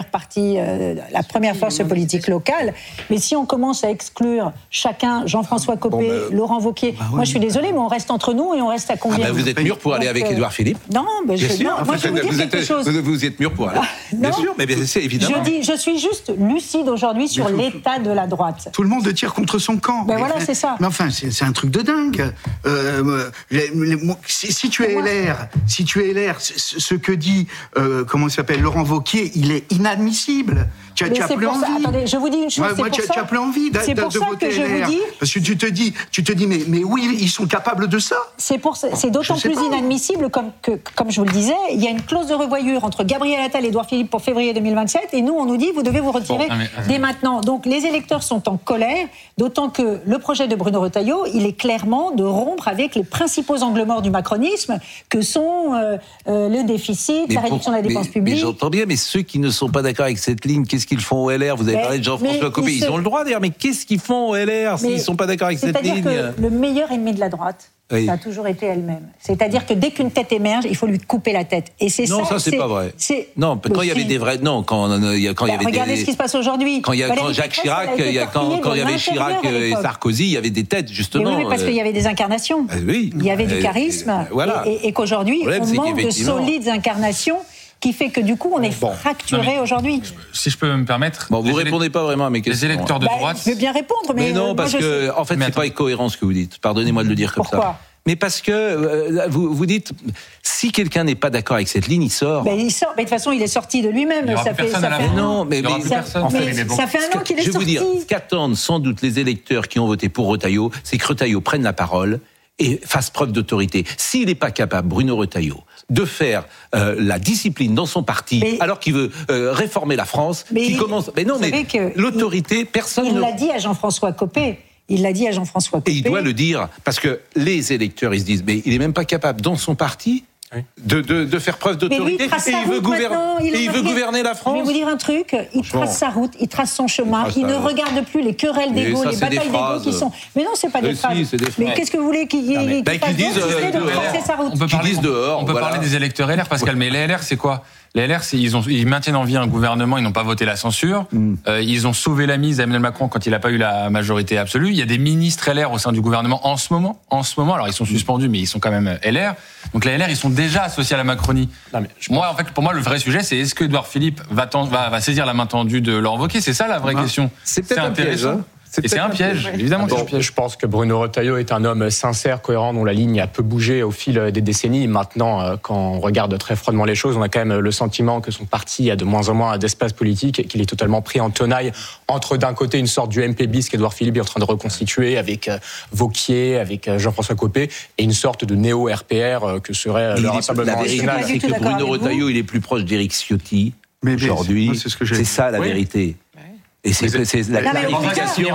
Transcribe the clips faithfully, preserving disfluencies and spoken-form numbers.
partie, euh, la première force politique locale. Mais si on commence à exclure chacun, Jean-François Copé, bon, ben, Laurent Wauquiez, bah, oui, moi je suis désolée, mais on reste entre nous et on reste à combien? Ah ben, vous êtes mûr pour aller avec euh, Édouard Philippe? Non, ben, je, sûr, non moi je vais vous dire vous quelque êtes, chose. Vous, vous êtes mûr pour aller. Ah, bien sûr, mais bien, c'est évidemment. Je dis, je suis juste lucide aujourd'hui sur faut, l'état de la droite. Tout le monde tire contre son camp. Ben mais, voilà, c'est ça. Mais enfin, c'est, c'est un truc de dingue. Euh, les, les, si, si tu es L R, si tu es L R, ce que dit, euh, comment il s'appelle, Laurent Wauquiez, il est inadmissible. Tu as, tu as plus envie. Ça, attendez, je vous dis une chose. Ouais, c'est moi, pour tu, ça, tu as plus envie de, c'est de, pour de ça voter que je L R. vous dis. Parce que tu te dis, tu te dis, mais, mais oui, ils sont capables de ça. C'est pour, c'est d'autant plus pas. inadmissible comme que, comme je vous le disais, il y a une clause de revoyure entre Gabriel Attal et Édouard Philippe pour février deux mille vingt-sept, et nous on nous dit vous devez vous retirer bon, mais, euh... dès maintenant. Donc les électeurs sont en colère, d'autant que le projet de Bruno Retailleau, il est clairement de rompre avec les principaux angles morts du macronisme, que sont euh, euh, le déficit, mais la pour, réduction de la dépense mais, publique. Mais j'entends bien, mais ceux qui ne sont pas d'accord avec cette ligne, qu'est-ce qu'ils font au L R? Vous avez mais, parlé de Jean-François Copé, ils, se... ils ont le droit d'ailleurs, mais qu'est-ce qu'ils font au L R s'ils ne sont pas d'accord avec cette ligne? C'est-à-dire que le meilleur ennemi de la droite, oui. ça a toujours été elle-même. C'est-à-dire que dès qu'une tête émerge, il faut lui couper la tête. Et c'est non, ça. ça c'est, c'est pas vrai. C'est... Non, quand il y avait des vrais. Non, quand il y a, quand il y avait regardez des. ce qui se passe aujourd'hui. Quand il y a quand Jacques Chirac, il y a quand quand il y avait Chirac et Sarkozy, il y avait des têtes justement. Mais oui, parce qu'il y avait des incarnations. Ah, oui. Il y avait du charisme. Et, voilà. Et, et qu'aujourd'hui, on manque de solides incarnations. Qui fait que du coup on est bon. fracturé non, aujourd'hui. Si je peux me permettre. Bon, vous répondez pas vraiment à mes questions. Les électeurs de bah, droite. Je veux bien répondre, mais, mais non, euh, parce moi, que sais... en fait mais c'est attends. pas cohérent ce que vous dites. Pardonnez-moi de le dire comme Pourquoi ça. Mais parce que euh, vous, vous dites, si quelqu'un n'est pas d'accord avec cette ligne, il sort. Ben il sort. Mais de toute façon, il est sorti de lui-même. Il ça fait, ça fait un non, mais, mais, ça, en fait, mais bon. ça fait un an qu'il est je sorti. Je vais vous dire, qu'attendent sans doute les électeurs qui ont voté pour Retailleau, c'est que Retailleau prenne la parole et fasse preuve d'autorité. S'il n'est pas capable, Bruno Retailleau, de faire euh, la discipline dans son parti, mais, alors qu'il veut euh, réformer la France, mais qui il, commence... Mais non, mais l'autorité, il, personne... Il ne... l'a dit à Jean-François Copé. Il l'a dit à Jean-François Copé. Et il doit le dire, parce que les électeurs, ils se disent, mais il n'est même pas capable, dans son parti... Oui. De, de, de faire preuve d'autorité, lui, il et il veut, gouverner, il et il veut gouverner la France. Je vais vous dire un truc, il trace sa route, il trace son chemin, il, il ne regarde plus les querelles d'ego, les batailles d'ego qui sont... Mais non, c'est pas des phrases. Si, des mais qu'est-ce que vous voulez qu'il qu bah, qu disent euh, de tracer sa route? On peut parler, dehors, on peut voilà. parler des électeurs L R, Pascal, mais les L R, c'est quoi? Les L R, c'est, ils, ont, ils maintiennent en vie un gouvernement, ils n'ont pas voté la censure. Mm. Euh, ils ont sauvé la mise à Emmanuel Macron quand il n'a pas eu la majorité absolue. Il y a des ministres L R au sein du gouvernement en ce moment. En ce moment, alors ils sont suspendus, mais ils sont quand même L R. Donc les L R, ils sont déjà associés à la Macronie. Non, mais moi, en fait, pour moi, le vrai sujet, c'est est-ce que Édouard Philippe va, ten, va, va saisir la main tendue de Laurent Wauquiez? C'est ça la vraie ah. question. C'est peut-être c'est un piège. Hein. C'est, et c'est un piège, piège. évidemment. Bon, c'est un piège. Je pense que Bruno Retailleau est un homme sincère, cohérent, dont la ligne a peu bougé au fil des décennies. Maintenant, quand on regarde très froidement les choses, on a quand même le sentiment que son parti a de moins en moins d'espace politique et qu'il est totalement pris en tenaille entre, d'un côté, une sorte du M P bis qu'Édouard Philippe est en train de reconstituer avec Wauquiez, avec Jean-François Copé, et une sorte de néo-R P R que serait il le Rassemblement national. La vérité, c'est que Bruno Retailleau, il est plus proche d'Éric Ciotti mais aujourd'hui. Moi, c'est, ce que j'ai c'est ça la oui. vérité. Et c'est, c'est, c'est la, clarification,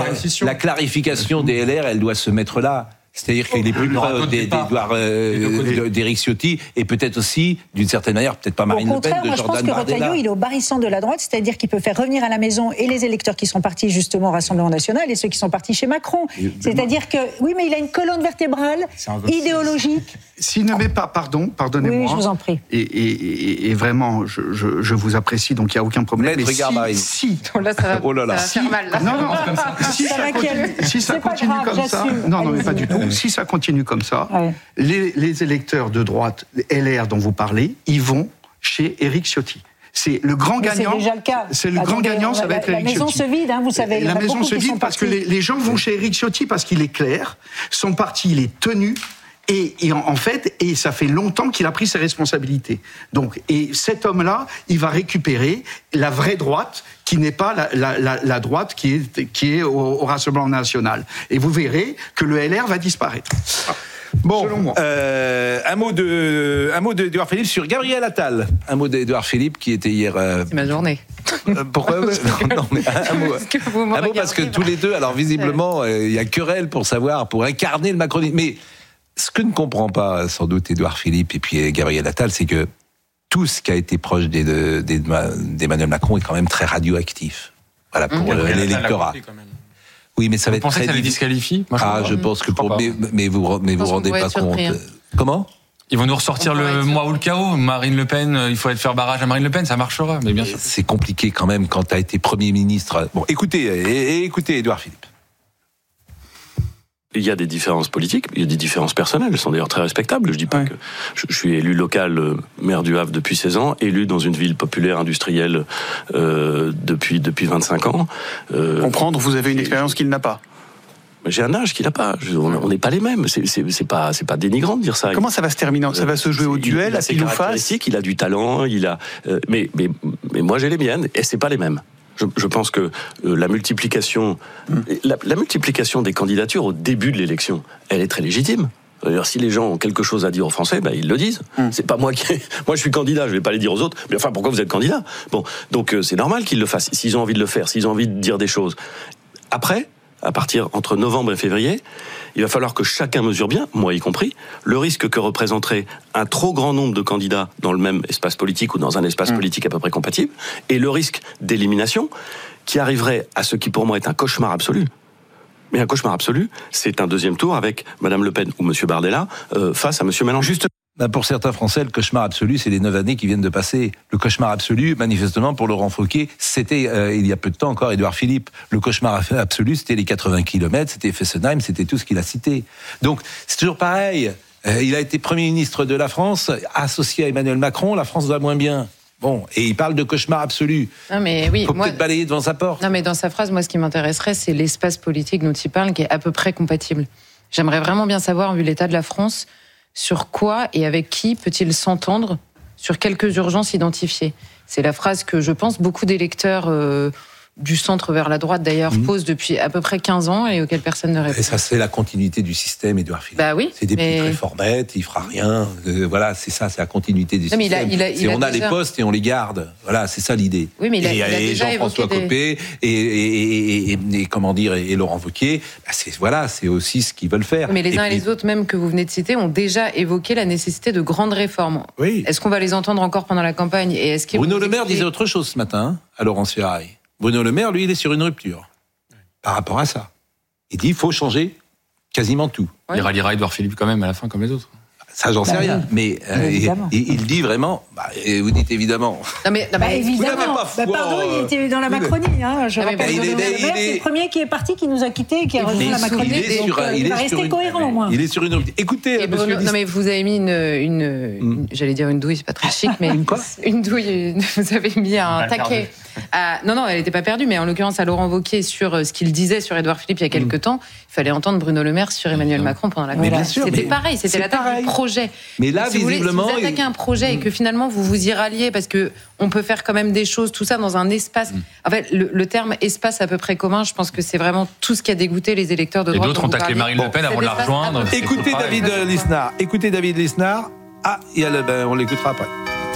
la clarification des L R, elle doit se mettre là. C'est-à-dire qu'il est plus proche d'Édouard euh, d'Éric Ciotti et peut-être aussi, d'une certaine manière, peut-être pas Marine Le Pen, de Jordan Bardella. Au contraire, moi je pense que Retailleau, il est au barycentre de la droite, c'est-à-dire qu'il peut faire revenir à la maison et les électeurs qui sont partis justement au Rassemblement National et ceux qui sont partis chez Macron. Et c'est-à-dire que, oui, mais il a une colonne vertébrale idéologique. S'il ne met pas, pardon, pardonnez-moi. Oui, je vous en prie. Et, et, et, et vraiment, je, je, je vous apprécie, donc il n'y a aucun problème. Maître Garbarine. Si, si, là, ça va, oh là là. Ça va faire mal. Là. Non, non, si ça, ça continue, si ça continue grave, comme ça, non, non, mais pas du tout. Si ça continue comme ça, ouais. les, les électeurs de droite, les L R dont vous parlez, ils vont chez Éric Ciotti. C'est le grand mais gagnant. C'est déjà le cas. C'est le Attendez, grand gagnant, ça va être Éric Ciotti. La maison se vide, hein, vous savez. La maison se vide parce que les, les gens vont chez Éric Ciotti parce qu'il est clair, son parti il est tenu. Et, et en, en fait, et ça fait longtemps qu'il a pris ses responsabilités. Donc, et cet homme-là, il va récupérer la vraie droite, qui n'est pas la, la, la, la droite qui est, qui est au, au Rassemblement national. Et vous verrez que le L R va disparaître. Bon, euh, un mot de, un mot d'Édouard Philippe sur Gabriel Attal. Un mot d'Édouard Philippe qui était hier. Euh, C'est ma journée. Euh, pourquoi non, non, mais un, un mot. Que vous un mot parce que tous les deux, alors visiblement, il euh, y a querelle pour savoir, pour incarner le macronisme. Mais ce que ne comprend pas sans doute Édouard Philippe et puis Gabriel Attal, c'est que tout ce qui a été proche d'Emmanuel Macron est quand même très radioactif. Voilà, pour mmh, le, l'électorat. Oui, mais ça vous va être pensez très que ça les disqualifie? Moi, je Ah, je pense que pour mais, mais vous mais vous, vous rendez pas compte. Hein. Comment? Ils vont nous ressortir le moi ou le chaos. Marine Le Pen, il faut faire barrage à Marine Le Pen, ça marchera. Mais bien sûr. C'est compliqué quand même quand tu as été Premier ministre. Bon, écoutez, et, et écoutez, Édouard Philippe. Il y a des différences politiques, il y a des différences personnelles, elles sont d'ailleurs très respectables. Je dis pas ouais. que je, je suis élu local, euh, maire du Havre depuis seize ans, élu dans une ville populaire industrielle euh, depuis depuis vingt-cinq ans. Euh, Comprendre, vous avez une expérience qu'il n'a pas. J'ai un âge qu'il n'a pas. Je, on n'est pas les mêmes. C'est, c'est, c'est pas, c'est pas dénigrant de dire ça. Comment ça va se terminer ? Ça va se jouer au duel, à pile ou face ? Il a du talent, il a. Euh, mais, mais, mais moi j'ai les miennes et c'est pas les mêmes. Je, je pense que euh, la multiplication, mmh. la, la multiplication des candidatures au début de l'élection, elle est très légitime. D'ailleurs, si les gens ont quelque chose à dire aux Français, ben ils le disent. Mmh. C'est pas moi qui, moi je suis candidat, je vais pas les dire aux autres. Mais enfin, pourquoi vous êtes candidat ? Bon, donc euh, c'est normal qu'ils le fassent. S'ils ont envie de le faire, s'ils ont envie de dire des choses. Après. À partir entre novembre et février, il va falloir que chacun mesure bien, moi y compris, le risque que représenterait un trop grand nombre de candidats dans le même espace politique ou dans un espace mmh. politique à peu près compatible, et le risque d'élimination qui arriverait à ce qui pour moi est un cauchemar absolu. Mais un cauchemar absolu, c'est un deuxième tour avec Madame Le Pen ou Monsieur Bardella euh, face à Monsieur Mélenchon. Juste pour certains Français, le cauchemar absolu, c'est les neuf années qui viennent de passer. Le cauchemar absolu, manifestement, pour Laurent Wauquiez, c'était, euh, il y a peu de temps encore, Édouard Philippe. Le cauchemar absolu, c'était les quatre-vingts kilomètres, c'était Fessenheim, c'était tout ce qu'il a cité. Donc, c'est toujours pareil. Euh, il a été Premier ministre de la France, associé à Emmanuel Macron, la France va moins bien. Bon, et il parle de cauchemar absolu. Non, mais oui, faut moi, peut-être balayer devant sa porte. Non, mais dans sa phrase, moi, ce qui m'intéresserait, c'est l'espace politique dont il parle, qui est à peu près compatible. J'aimerais vraiment bien savoir, vu l'état de la France, sur quoi et avec qui peut-il s'entendre sur quelques urgences identifiées ? C'est la phrase que je pense beaucoup d'électeurs euh, du centre vers la droite d'ailleurs mmh. posent depuis à peu près quinze ans et auxquelles personne ne répond. Et ça, c'est la continuité du système, Édouard Philippe. Bah oui. C'est des mais... petites réformettes, il fera rien. Euh, voilà, c'est ça, c'est la continuité du non, système. Il a, il a, il a on déjà... a les postes et on les garde. Voilà, c'est ça l'idée. Oui, mais il a, et, il a et déjà Jean-François évoqué Copé des... et, et, et, et, et comment dire et, et Laurent Wauquiez, bah c'est voilà, c'est aussi ce qu'ils veulent faire. Mais les et uns puis... et les autres, même que vous venez de citer, ont déjà évoqué la nécessité de grandes réformes. Oui. Est-ce qu'on va les entendre encore pendant la campagne ? Et est-ce Bruno Le Maire disait autre chose ce matin hein, à Laurence Ferrari. Bruno Le Maire, lui, il est sur une rupture par rapport à ça. Il dit il faut changer quasiment tout. Ouais. Il ralliera Édouard Philippe quand même à la fin comme les autres. Ça, j'en sais bah, rien. Oui. Mais euh, il, il dit vraiment. Bah, et vous dites évidemment. Non mais, non, mais bah, évidemment. Pas bah, pardon, il était dans la Macronie. Hein, je rappelle. Il est, il est, c'est le premier qui est parti, qui nous a quittés, qui a rejoint la Macronie. Il, est sur, il, il va rester cohérent au moins. Il est sur une. Écoutez, Bruno, monsieur. Non mais vous avez mis une, une, une mm. j'allais dire une douille, c'est pas très chic, mais une quoi Une douille. Une, vous avez mis un taquet. À, non, non, elle n'était pas perdue, mais en l'occurrence à Laurent Wauquiez sur ce qu'il disait sur Édouard Philippe il y a quelques mmh. temps, il fallait entendre Bruno Le Maire sur Emmanuel mmh. Macron pendant la campagne. C'était pareil, c'était l'attaque du projet. Mais là, si visiblement, vous, voulez, si vous attaquez un projet mmh. et que finalement vous vous y ralliez parce que on peut faire quand même des choses, tout ça dans un espace. Mmh. En fait, le, le terme espace à peu près commun, je pense que c'est vraiment tout ce qui a dégoûté les électeurs de droite. Et d'autres ont taclé Marine Le Pen avant de la rejoindre. Écoutez David Lisnard. Écoutez David Lisnard. Ah, on l'écoutera après.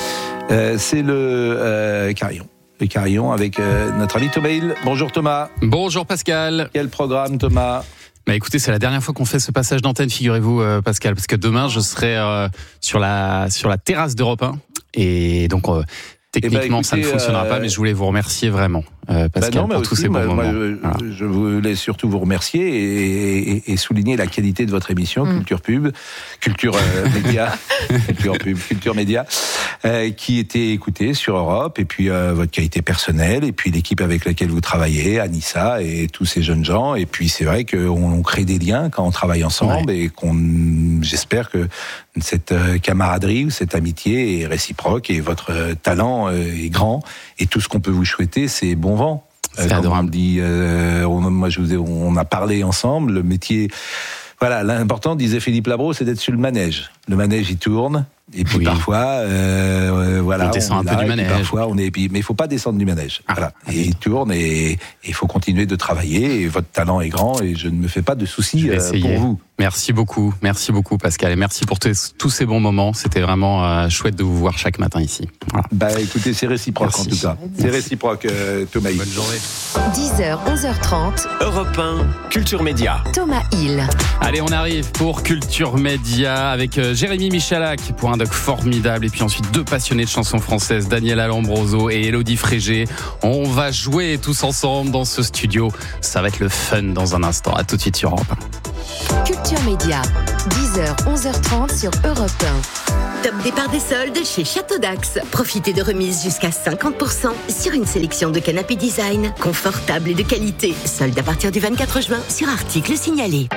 Euh, c'est le euh, Carillon. Le Carillon avec euh, notre ami Thomas Hill. Bonjour Thomas. Bonjour Pascal. Quel programme Thomas ? Bah écoutez, c'est la dernière fois qu'on fait ce passage d'antenne, figurez-vous euh, Pascal, parce que demain je serai euh, sur la sur la terrasse d'Europe un et donc euh, techniquement eh ben, écoutez, ça ne fonctionnera euh... pas, mais je voulais vous remercier vraiment euh, Pascal bah non, pour aussi, tous ces bons moi, moments. Moi, voilà. Je voulais surtout vous remercier et, et, et souligner la qualité de votre émission mmh. Culture Pub, Culture euh, Média, Culture Pub, Culture Média, euh, qui était écoutée sur Europe, et puis euh, votre qualité personnelle, et puis l'équipe avec laquelle vous travaillez, Anissa et tous ces jeunes gens, et puis c'est vrai qu'on on crée des liens quand on travaille ensemble, ouais. et qu'on, j'espère que cette camaraderie ou cette amitié est réciproque, et votre talent est grand, et tout ce qu'on peut vous souhaiter, c'est bon vent. C'est euh, adorable. On dit, euh, on, moi je vous ai, on a parlé ensemble. Le métier, voilà, l'important, disait Philippe Labro, c'est d'être sur le manège. Le manège, il tourne. Et puis oui. parfois, euh, voilà, on descend on un peu là, du manège. Parfois, on est, mais il faut pas descendre du manège. Ah, voilà. Et il tourne, et il faut continuer de travailler. Et votre talent est grand, et je ne me fais pas de soucis euh, pour vous. Merci beaucoup, merci beaucoup Pascal, et merci pour t- tous ces bons moments. C'était vraiment euh, chouette de vous voir chaque matin ici. Voilà. Bah écoutez, c'est réciproque merci. En tout cas. C'est réciproque, euh, Thomas Hill. Bonne journée. dix heures, onze heures trente. Europe un, Culture Média. Thomas Hill. Allez, on arrive pour Culture Média avec euh, Jérémy Michalak pour un doc formidable, et puis ensuite deux passionnés de chansons françaises, Daniel Alambroso et Élodie Frégé. On va jouer tous ensemble dans ce studio. Ça va être le fun dans un instant. À tout de suite sur Europe un. Culture Média, dix heures, onze heures trente sur Europe un. Top départ des soldes chez Château d'Axe. Profitez de remises jusqu'à cinquante pour cent sur une sélection de canapés design, confortables et de qualité. Soldes à partir du vingt-quatre juin sur articles signalés.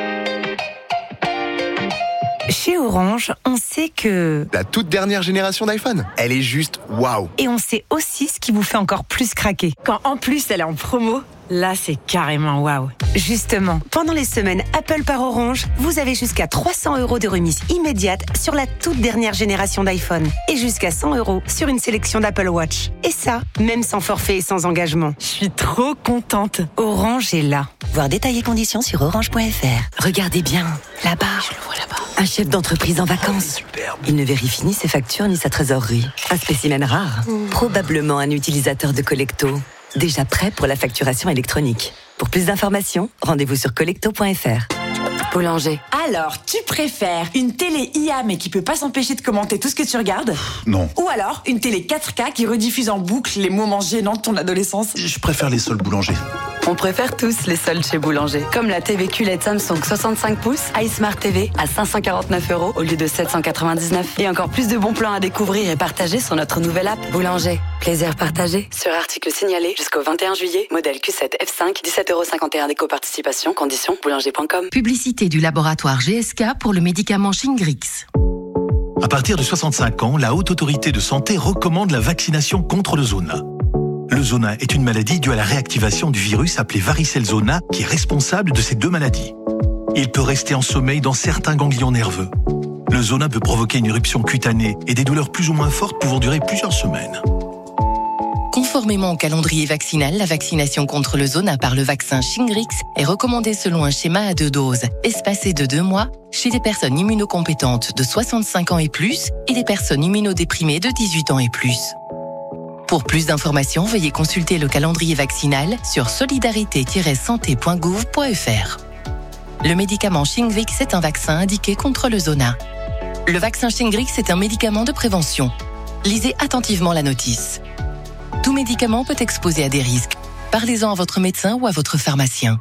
Chez Orange, on sait que... La toute dernière génération d'iPhone, elle est juste waouh. Et on sait aussi ce qui vous fait encore plus craquer. Quand en plus elle est en promo, là c'est carrément waouh. Justement, pendant les semaines Apple par Orange, vous avez jusqu'à trois cents euros de remise immédiate sur la toute dernière génération d'iPhone. Et jusqu'à cent euros sur une sélection d'Apple Watch. Et ça, même sans forfait et sans engagement. Je suis trop contente. Orange est là. Voir détaillés conditions sur orange point f r. Regardez bien, là-bas. Je le vois là-bas. Un chef d'entreprise en vacances. Superbe. Il ne vérifie ni ses factures ni sa trésorerie. Un spécimen rare. Mmh. Probablement un utilisateur de Collecto. Déjà prêt pour la facturation électronique. Pour plus d'informations, rendez-vous sur collecto point f r. Boulanger. Alors, tu préfères une télé I A mais qui peut pas s'empêcher de commenter tout ce que tu regardes ? Non. Ou alors une télé quatre K qui rediffuse en boucle les moments gênants de ton adolescence ? Je préfère les soldes Boulanger. On préfère tous les soldes chez Boulanger. Comme la T V Q L E D Samsung soixante-cinq pouces, iSmart T V à cinq cent quarante-neuf euros au lieu de sept cent quatre-vingt-dix-neuf. Et encore plus de bons plans à découvrir et partager sur notre nouvelle app Boulanger. Plaisir partagé. Sur article signalé jusqu'au vingt et un juillet. Modèle Q sept F cinq, dix-sept euros cinquante et un d'éco-participation. Conditions boulanger point com. Publicité du laboratoire G S K pour le médicament Shingrix. À partir de soixante-cinq ans, la Haute Autorité de Santé recommande la vaccination contre le zona. Le zona est une maladie due à la réactivation du virus appelé varicelle zona qui est responsable de ces deux maladies. Il peut rester en sommeil dans certains ganglions nerveux. Le zona peut provoquer une éruption cutanée et des douleurs plus ou moins fortes pouvant durer plusieurs semaines. Conformément au calendrier vaccinal, la vaccination contre le zona par le vaccin Shingrix est recommandée selon un schéma à deux doses, espacé de deux mois, chez des personnes immunocompétentes de soixante-cinq ans et plus et des personnes immunodéprimées de dix-huit ans et plus. Pour plus d'informations, veuillez consulter le calendrier vaccinal sur solidarité tiret santé point gouv point f r. Le médicament Shingrix est un vaccin indiqué contre le zona. Le vaccin Shingrix est un médicament de prévention. Lisez attentivement la notice. Tout médicament peut exposer à des risques. Parlez-en à votre médecin ou à votre pharmacien.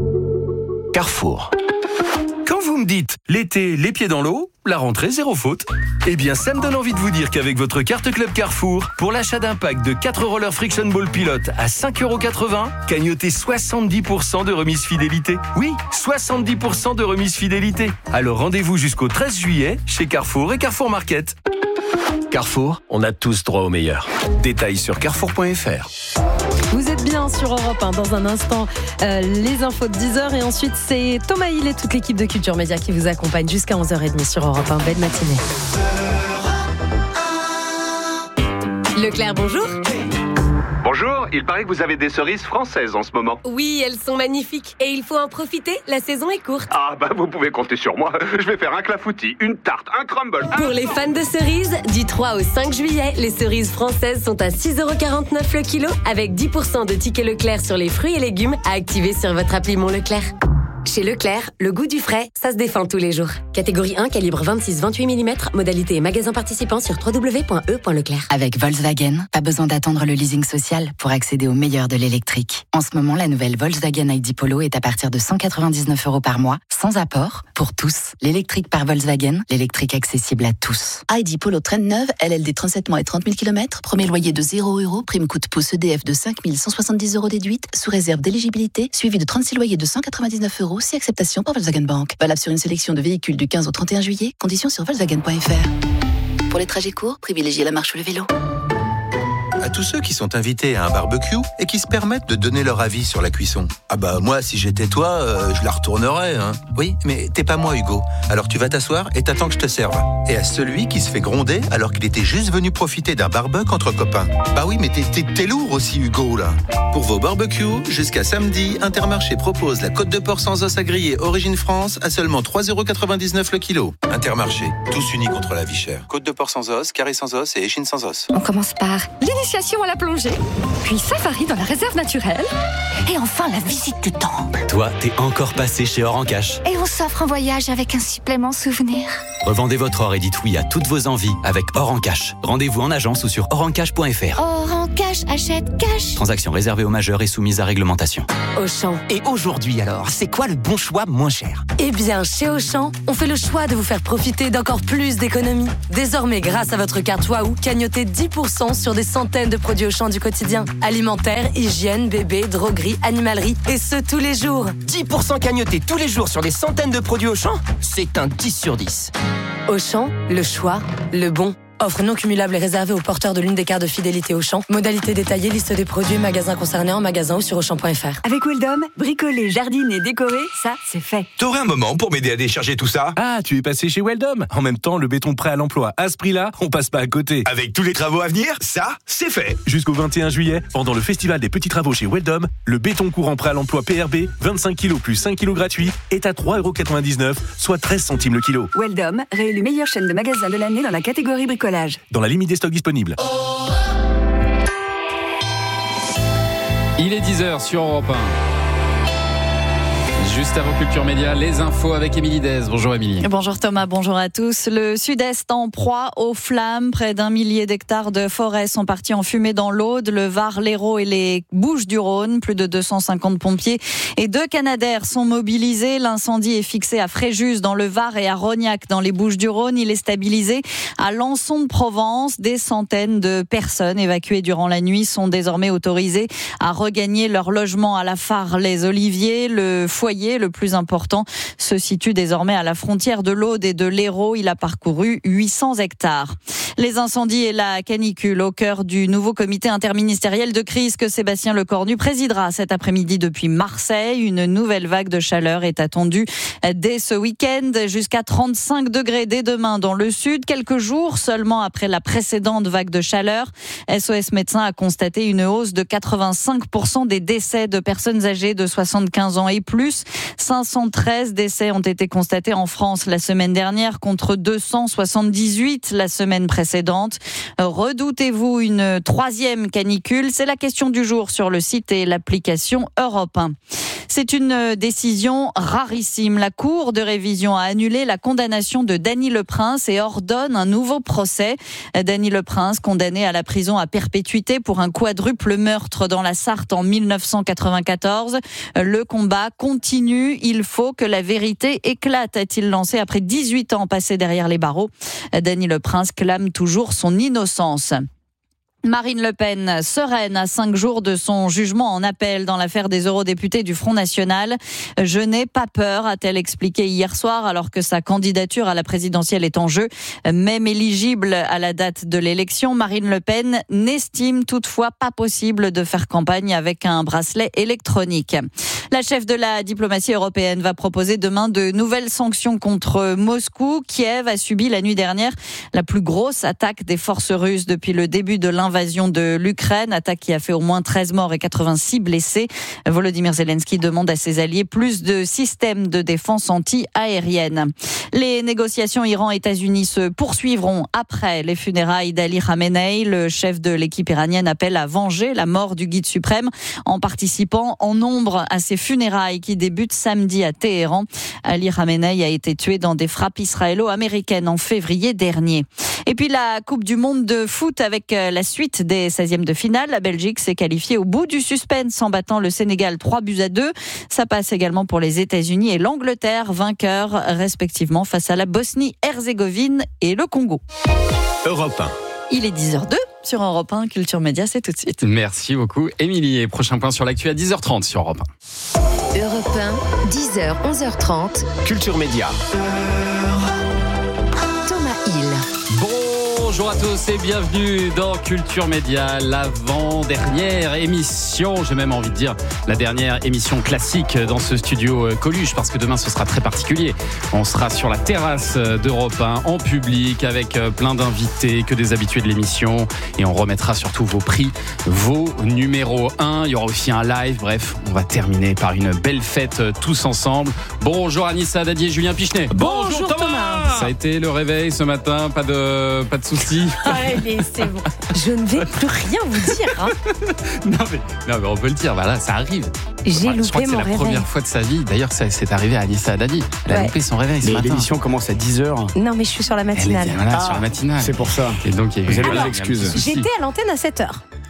Carrefour. Quand vous me dites l'été, les pieds dans l'eau, la rentrée zéro faute, eh bien ça me donne envie de vous dire qu'avec votre carte Club Carrefour, pour l'achat d'un pack de quatre rollers Friction Ball Pilot à cinq euros quatre-vingts, cagnotez soixante-dix pour cent de remise fidélité. Oui, soixante-dix pour cent de remise fidélité. Alors rendez-vous jusqu'au treize juillet chez Carrefour et Carrefour Market. Carrefour, on a tous droit au meilleur. Détails sur carrefour point f r. Vous êtes bien sur Europe un. Dans un instant, euh, les infos de dix heures. Et ensuite, c'est Thomas Hill et toute l'équipe de Culture Média qui vous accompagne jusqu'à onze heures trente sur Europe un. Belle matinée. Leclerc, bonjour. Bonjour, il paraît que vous avez des cerises françaises en ce moment. Oui, elles sont magnifiques. Et il faut en profiter, la saison est courte. Ah bah vous pouvez compter sur moi. Je vais faire un clafoutis, une tarte, un crumble. Un... Pour les fans de cerises, du trois au cinq juillet, les cerises françaises sont à six euros quarante-neuf le kilo, avec dix pour cent de tickets Leclerc sur les fruits et légumes à activer sur votre appli Mon Leclerc. Chez Leclerc, le goût du frais, ça se défend tous les jours. Catégorie un, calibre vingt-six vingt-huit millimètres, modalité et magasin participant sur w w w point e point leclerc. Avec Volkswagen, pas besoin d'attendre le leasing social pour accéder au meilleur de l'électrique. En ce moment, la nouvelle Volkswagen I D Polo est à partir de cent quatre-vingt-dix-neuf euros par mois, sans apport, pour tous. L'électrique par Volkswagen, l'électrique accessible à tous. I D Polo traîne neuve, L L D trente-sept mois et trente mille kilomètres, premier loyer de zéro euros, prime coup de pouce E D F de cinq mille cent soixante-dix euros déduite, sous réserve d'éligibilité, suivi de trente-six loyers de cent quatre-vingt-dix-neuf euros, si acceptation par Volkswagen Bank. Valable sur une sélection de véhicules du quinze au trente et un juillet, conditions sur volkswagen point f r. Pour les trajets courts, privilégiez la marche ou le vélo. À tous ceux qui sont invités à un barbecue et qui se permettent de donner leur avis sur la cuisson. Ah bah moi, si j'étais toi, euh, je la retournerais, hein. Oui, mais t'es pas moi, Hugo. Alors tu vas t'asseoir et t'attends que je te serve. Et à celui qui se fait gronder alors qu'il était juste venu profiter d'un barbecue entre copains. Bah oui, mais t'es, t'es, t'es lourd aussi, Hugo, là. Pour vos barbecues, jusqu'à samedi, Intermarché propose la côte de porc sans os à griller Origine France à seulement trois euros quatre-vingt-dix-neuf le kilo. Intermarché, tous unis contre la vie chère. Côte de porc sans os, carré sans os et échine sans os. On commence par l'initiation à la plongée, puis safari dans la réserve naturelle, et enfin la visite du temple. Toi, t'es encore passé chez Or en Cash. Et on s'offre un voyage avec un supplément souvenir. Revendez votre or et dites oui à toutes vos envies avec Or en Cash. Rendez-vous en agence ou sur or en cash point f r. Or en cash, achète, cash. Transaction réservée aux majeurs et soumise à réglementation. Auchan. Et aujourd'hui alors, c'est quoi le bon choix moins cher ? Eh bien, chez Auchan, on fait le choix de vous faire profiter d'encore plus d'économies. Désormais, grâce à votre carte Waouh, cagnotez dix pour cent sur des centaines de produits Auchan du quotidien. Alimentaire, hygiène, bébé, droguerie, animalerie, et ce tous les jours. dix pour cent cagnotés tous les jours sur des centaines de produits Auchan ? C'est un dix sur dix. Auchan, le choix, le bon. Offre non cumulable et réservée aux porteurs de l'une des cartes de fidélité Auchan. Modalité détaillée, liste des produits, magasins concernés en magasin ou sur auchan point f r. Avec Weldom, bricoler, jardiner, décorer, ça, c'est fait. T'aurais un moment pour m'aider à décharger tout ça ? Ah, tu es passé chez Weldom ? En même temps, le béton prêt à l'emploi, à ce prix-là, on passe pas à côté. Avec tous les travaux à venir, ça, c'est fait. Jusqu'au vingt et un juillet, pendant le festival des petits travaux chez Weldom, le béton courant prêt à l'emploi P R B, vingt-cinq kilos plus cinq kilos gratuits, est à trois euros quatre-vingt-dix-neuf, soit treize centimes le kilo. Weldom, réélu meilleure chaîne de magasins de l'année dans la catégorie bricolage. Dans la limite des stocks disponibles. Il est dix heures sur Europe un. Juste avant Culture Média, les infos avec Émilie Dez. Bonjour Émilie. Bonjour Thomas, bonjour à tous. Le sud-est en proie aux flammes. Près d'un millier d'hectares de forêt sont partis en fumée dans l'Aude, le Var, l'Hérault et les Bouches-du-Rhône. Plus de deux cent cinquante pompiers et deux Canadair sont mobilisés. L'incendie est fixé à Fréjus dans le Var et à Rognac dans les Bouches-du-Rhône. Il est stabilisé à Lançon de Provence. Des centaines de personnes évacuées durant la nuit sont désormais autorisées à regagner leur logement à la Phare-les-Oliviers. Le foyer le plus important se situe désormais à la frontière de l'Aude et de l'Hérault. Il a parcouru huit cents hectares. Les incendies et la canicule au cœur du nouveau comité interministériel de crise que Sébastien Lecornu présidera cet après-midi depuis Marseille. Une nouvelle vague de chaleur est attendue dès ce week-end, jusqu'à trente-cinq degrés dès demain dans le sud, quelques jours seulement après la précédente vague de chaleur. S O S Médecins a constaté une hausse de quatre-vingt-cinq pour cent des décès de personnes âgées de soixante-quinze ans et plus. cinq cent treize décès ont été constatés en France la semaine dernière contre deux cent soixante-dix-huit la semaine précédente. Redoutez-vous une troisième canicule ? C'est la question du jour sur le site et l'application Europe un. C'est une décision rarissime. La Cour de révision a annulé la condamnation de Dany Leprince et ordonne un nouveau procès. Dany Leprince, condamné à la prison à perpétuité pour un quadruple meurtre dans la Sarthe en mille neuf cent quatre-vingt-quatorze. Le combat continue. Il faut que la vérité éclate, a-t-il lancé après dix-huit ans passés derrière les barreaux. Dany Leprince clame toujours son innocence. Marine Le Pen, sereine à cinq jours de son jugement en appel dans l'affaire des eurodéputés du Front National. Je n'ai pas peur, a-t-elle expliqué hier soir, alors que sa candidature à la présidentielle est en jeu. Même éligible à la date de l'élection, Marine Le Pen n'estime toutefois pas possible de faire campagne avec un bracelet électronique. La chef de la diplomatie européenne va proposer demain de nouvelles sanctions contre Moscou. Kiev a subi la nuit dernière la plus grosse attaque des forces russes depuis le début de l'invasion Invasion de l'Ukraine, attaque qui a fait au moins treize morts et quatre-vingt-six blessés. Volodymyr Zelensky demande à ses alliés plus de systèmes de défense anti-aérienne. Les négociations Iran-États-Unis se poursuivront après les funérailles d'Ali Khamenei. Le chef de l'équipe iranienne appelle à venger la mort du guide suprême en participant en nombre à ces funérailles qui débutent samedi à Téhéran. Ali Khamenei a été tué dans des frappes israélo-américaines en février dernier. Et puis la Coupe du Monde de foot avec la suite des seizièmes de finale. La Belgique s'est qualifiée au bout du suspense en battant le Sénégal trois buts à deux. Ça passe également pour les États-Unis et l'Angleterre, vainqueurs respectivement face à la Bosnie-Herzégovine et le Congo. Europe un. Il est dix heures deux sur Europe un. Culture Média, c'est tout de suite. Merci beaucoup Émilie. Et prochain point sur l'actu à dix heures trente sur Europe un. Europe un, dix heures, onze heures trente. Culture Média. Thomas Hill. Bonjour à tous et bienvenue dans Culture Média, l'avant-dernière émission, j'ai même envie de dire la dernière émission classique dans ce studio Coluche, parce que demain ce sera très particulier. On sera sur la terrasse d'Europe un en public avec plein d'invités, que des habitués de l'émission, et on remettra surtout vos prix, vos numéros un. Il y aura aussi un live, bref, on va terminer par une belle fête tous ensemble. Bonjour Anissa Dadi et Julien Pichenet. Bonjour, Bonjour Thomas. Thomas. Ça a été le réveil ce matin, pas de, pas de soucis. Allez, c'est bon. Je ne vais plus rien vous dire. Hein. non, mais, non, mais on peut le dire. Voilà, ça arrive. J'ai enfin, loupé je crois que mon c'est la réveil. première fois de sa vie. D'ailleurs, ça, c'est arrivé à Anissa Dadi. Elle a ouais. loupé son réveil ce mais matin. L'émission commence à dix heures. Non, mais je suis sur la matinale. Elle était, voilà, ah, sur la matinale. C'est pour ça. Et donc, il y a eu vous avez des excuses. J'étais à l'antenne à sept heures.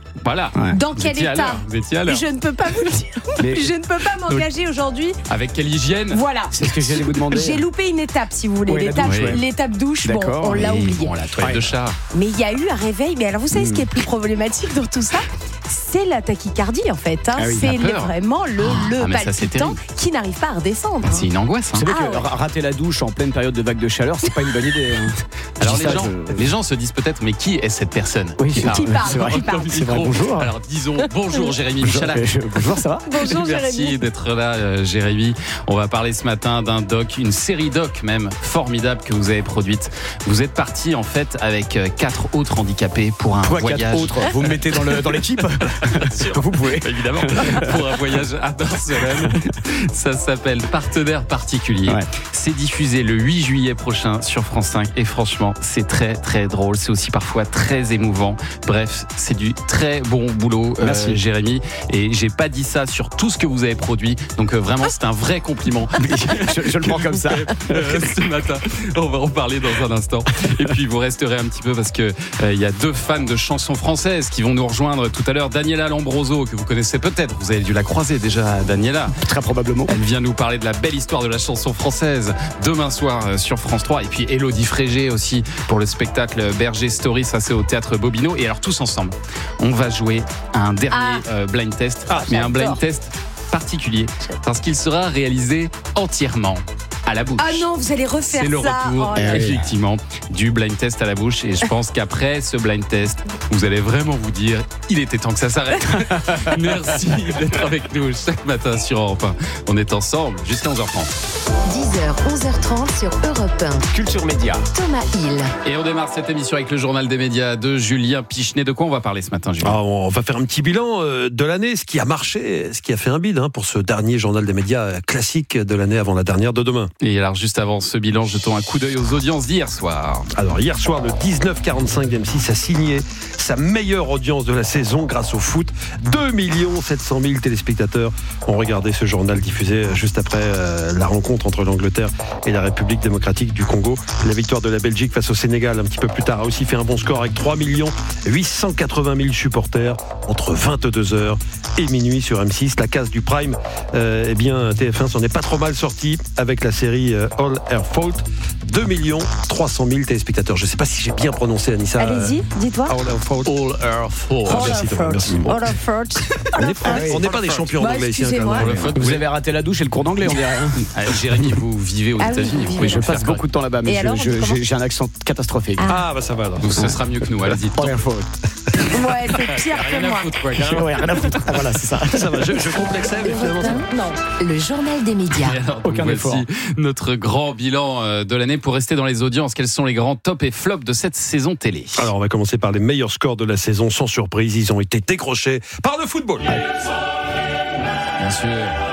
Voilà. Ouais. Dans Vous quel étiez à état l'heure, Vous étiez à l'heure. Je ne peux pas vous le dire. Mais- Je ne peux pas m'engager aujourd'hui. Avec quelle hygiène? Voilà. C'est ce que j'allais vous demander. J'ai loupé une étape, si vous voulez. Oui, la l'étape, douche, ouais. l'étape douche, bon, D'accord. on l'a Oui, oublié. Bon, la toilette de chat. Mais il y a eu un réveil. Mais alors, vous savez ce qui est plus problématique dans tout ça? C'est la tachycardie, en fait. Hein. Ah oui, c'est la peur. vraiment le, le Ah, mais ça, c'est palpitant terrible. qui n'arrive pas à redescendre. C'est une angoisse. Hein. Vous savez Ah que ouais. ra- rater la douche en pleine période de vague de chaleur, c'est pas une bonne idée. Hein. Alors Je dis les ça, gens, je- les gens se disent peut-être, mais qui est cette personne Oui, qui c'est- parle Qui parle, c'est vrai. qui parle. C'est vrai, bonjour. Alors disons bonjour Jérémy Bonjour, Michalak. je- bonjour, ça va? Bonjour, Merci Jérémy. d'être là, euh, Jérémy. On va parler ce matin d'un doc, une série doc même formidable que vous avez produite. Vous êtes parti en fait avec euh, quatre autres handicapés pour un Toi, voyage. quatre autres, vous me mettez dans, le, dans l'équipe? Vous pouvez. Évidemment, pour un voyage à Barcelone. Ça s'appelle Partenaire particulier. Ouais. C'est diffusé le huit juillet prochain sur France cinq et franchement, c'est très très drôle. C'est aussi parfois très émouvant. Bref, c'est du très bon boulot, euh, Merci. Jérémy. Et j'ai pas dit ça sur tout ce que vous avez produit. Donc euh, vraiment, c'est un vrai compliment. je, je le prends comme ça. Euh, ce matin, on va en parler dans un instant. Et puis vous resterez un petit peu parce que euh, il y a deux fans de chansons françaises qui vont nous rejoindre tout à l'heure. Daniela Lombroso, que vous connaissez peut-être, vous avez dû la croiser déjà, Daniela. Très probablement. Elle vient nous parler de la belle histoire de la chanson française demain soir euh, sur France trois. Et puis Élodie Frégé aussi pour le spectacle Berger Story, ça c'est au théâtre Bobino. Et alors tous ensemble, on va jouer à un dernier Ah. euh, blind test, Ah, mais un blind j'adore. test particulier parce qu'il sera réalisé entièrement à la bouche. Ah non, vous allez refaire C'est le ça. retour, Oh là là. effectivement, du blind test à la bouche. Et je pense qu'après ce blind test, vous allez vraiment vous dire, il était temps que ça s'arrête. Merci d'être avec nous chaque matin sur Europe un. On est ensemble jusqu'à onze heures trente. dix heures, onze heures trente sur Europe un. Culture Média. Thomas Hill. Et on démarre cette émission avec le journal des médias de Julien Pichenet. De quoi on va parler ce matin, Julien? Ah, on va faire un petit bilan euh, de l'année, ce qui a marché, ce qui a fait un bide hein, pour ce dernier journal des médias classique de l'année avant la dernière de demain. Et alors, juste avant ce bilan, jetons un coup d'œil aux audiences d'hier soir. Alors, hier soir, le dix-neuf quarante-cinq d'M six a signé sa meilleure audience de la saison grâce au foot. deux millions sept cent mille téléspectateurs ont regardé ce journal diffusé juste après euh, la rencontre entre l'Angleterre et la République démocratique du Congo. La victoire de la Belgique face au Sénégal un petit peu plus tard a aussi fait un bon score avec trois millions huit cent quatre-vingt mille supporters entre vingt-deux heures et minuit sur M six. La case du Prime, euh, eh bien T F un s'en est pas trop mal sorti avec la série euh, All Our Fault. deux millions trois cent mille téléspectateurs. Je ne sais pas si j'ai bien prononcé, Anissa. Allez-y, dites-moi. All Our Fault. All Our Fault. Ah, merci, Thomas, merci. Bon. All of Fault. On est- On n'est pas des champions Bah, d'anglais ici. hein, quand excusez-moi. même. Vous avez raté la douche et le cours d'anglais, on dirait. Hein. Ah, Jérémy, vous vivez aux Ah oui, États-Unis. vous vous vivez. pouvez Je nous le passe faire beaucoup de temps là-bas, mais Et alors, je- on dit je- comment j'ai j'ai un accent catastrophique. Ah, bah ça va. alors. Donc ce sera mieux que nous. Allez-y. All our fault. Ouais, c'est pire que Rien à moi. foutre, quoi. Ouais, rien à foutre. Ah, voilà, c'est ça. Ça va, je, je complexais, mais finalement ça va. Non. Le journal des médias. Et alors, Aucun donc, effort. voici notre grand bilan euh, de l'année pour rester dans les audiences. Quels sont les grands tops et flops de cette saison télé? Alors, on va commencer par les meilleurs scores de la saison. Sans surprise, ils ont été décrochés par le football. Bien sûr.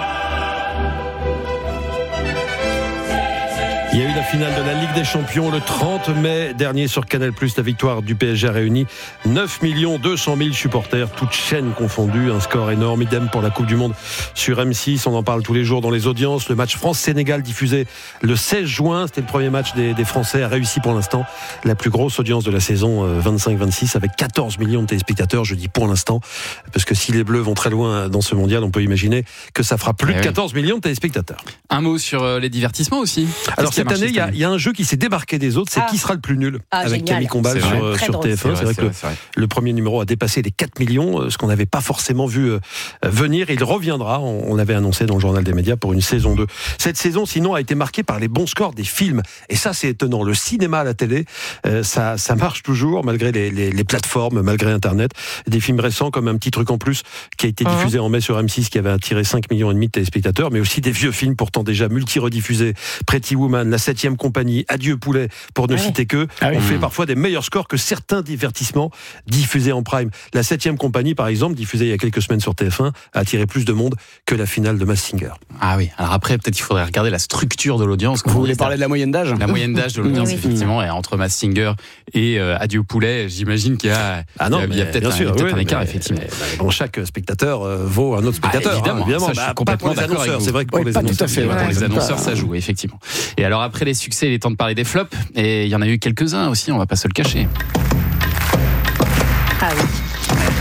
Il y a eu la finale de la Ligue des Champions le trente mai dernier sur Canal+. La victoire du P S G a réuni neuf millions deux cent mille supporters, toutes chaînes confondues. Un score énorme. Idem pour la Coupe du Monde sur M six. On en parle tous les jours dans les audiences. Le match France-Sénégal diffusé le seize juin. C'était le premier match des, des Français. A réussi pour l'instant la plus grosse audience de la saison euh, vingt-cinq vingt-six avec quatorze millions de téléspectateurs. Je dis pour l'instant parce que si les Bleus vont très loin dans ce mondial, on peut imaginer que ça fera plus Eh de oui. quatorze millions de téléspectateurs. Un mot sur euh, les divertissements aussi. Alors Qu'est-ce qui a cette marché année, il y, a- il y a un jeu qui s'est débarqué des autres, c'est Ah. Qui sera le plus nul Ah, avec génial. Camille Combal C'est sur, vrai. euh, Très sur drôle. T F un. C'est vrai, c'est que vrai, c'est vrai. le premier numéro a dépassé les quatre millions, euh, ce qu'on n'avait pas forcément vu euh, venir. Il reviendra, on, on l'avait annoncé dans le journal des médias, pour une saison deux. Cette saison, sinon, a été marquée par les bons scores des films. Et ça, c'est étonnant. Le cinéma à la télé, euh, ça, ça marche toujours, malgré les, les, les plateformes, malgré Internet. Des films récents, comme Un petit truc en plus, qui a été diffusé en mai sur M six, qui avait attiré cinq millions et demi de téléspectateurs, mais aussi des vieux films, pourtant déjà multi-rediffusés. Pretty Woman, La septième compagnie, Adieu poulet, pour ne Ouais. citer que. Ah oui. On fait parfois des meilleurs scores que certains divertissements diffusés en prime. La septième compagnie, par exemple, diffusée il y a quelques semaines sur T F un, a attiré plus de monde que la finale de Masked Singer. Ah oui. Alors après, peut-être qu'il faudrait regarder la structure de l'audience. Vous voulez parler de la moyenne d'âge? La moyenne d'âge de l'audience, Oui. effectivement, et entre Masked Singer et euh, Adieu poulet, j'imagine qu'il y a, Ah non, il y a, il y a mais peut-être bien un, sûr, peut-être oui, un écart, mais- effectivement. mais bon, chaque spectateur euh, vaut un autre spectateur. Ah, évidemment, hein, évidemment. ça, je suis Bah, pas complètement pour les d'accord avec annonceurs, vous. c'est vrai que pour Oui, les pas tout annonceurs. à fait, c'est vrai. Pour les Ouais. annonceurs, ça joue, effectivement. Et alors après les succès, il est temps de parler des flops. Et il y en a eu quelques-uns aussi, on va pas se le cacher. Ah oui.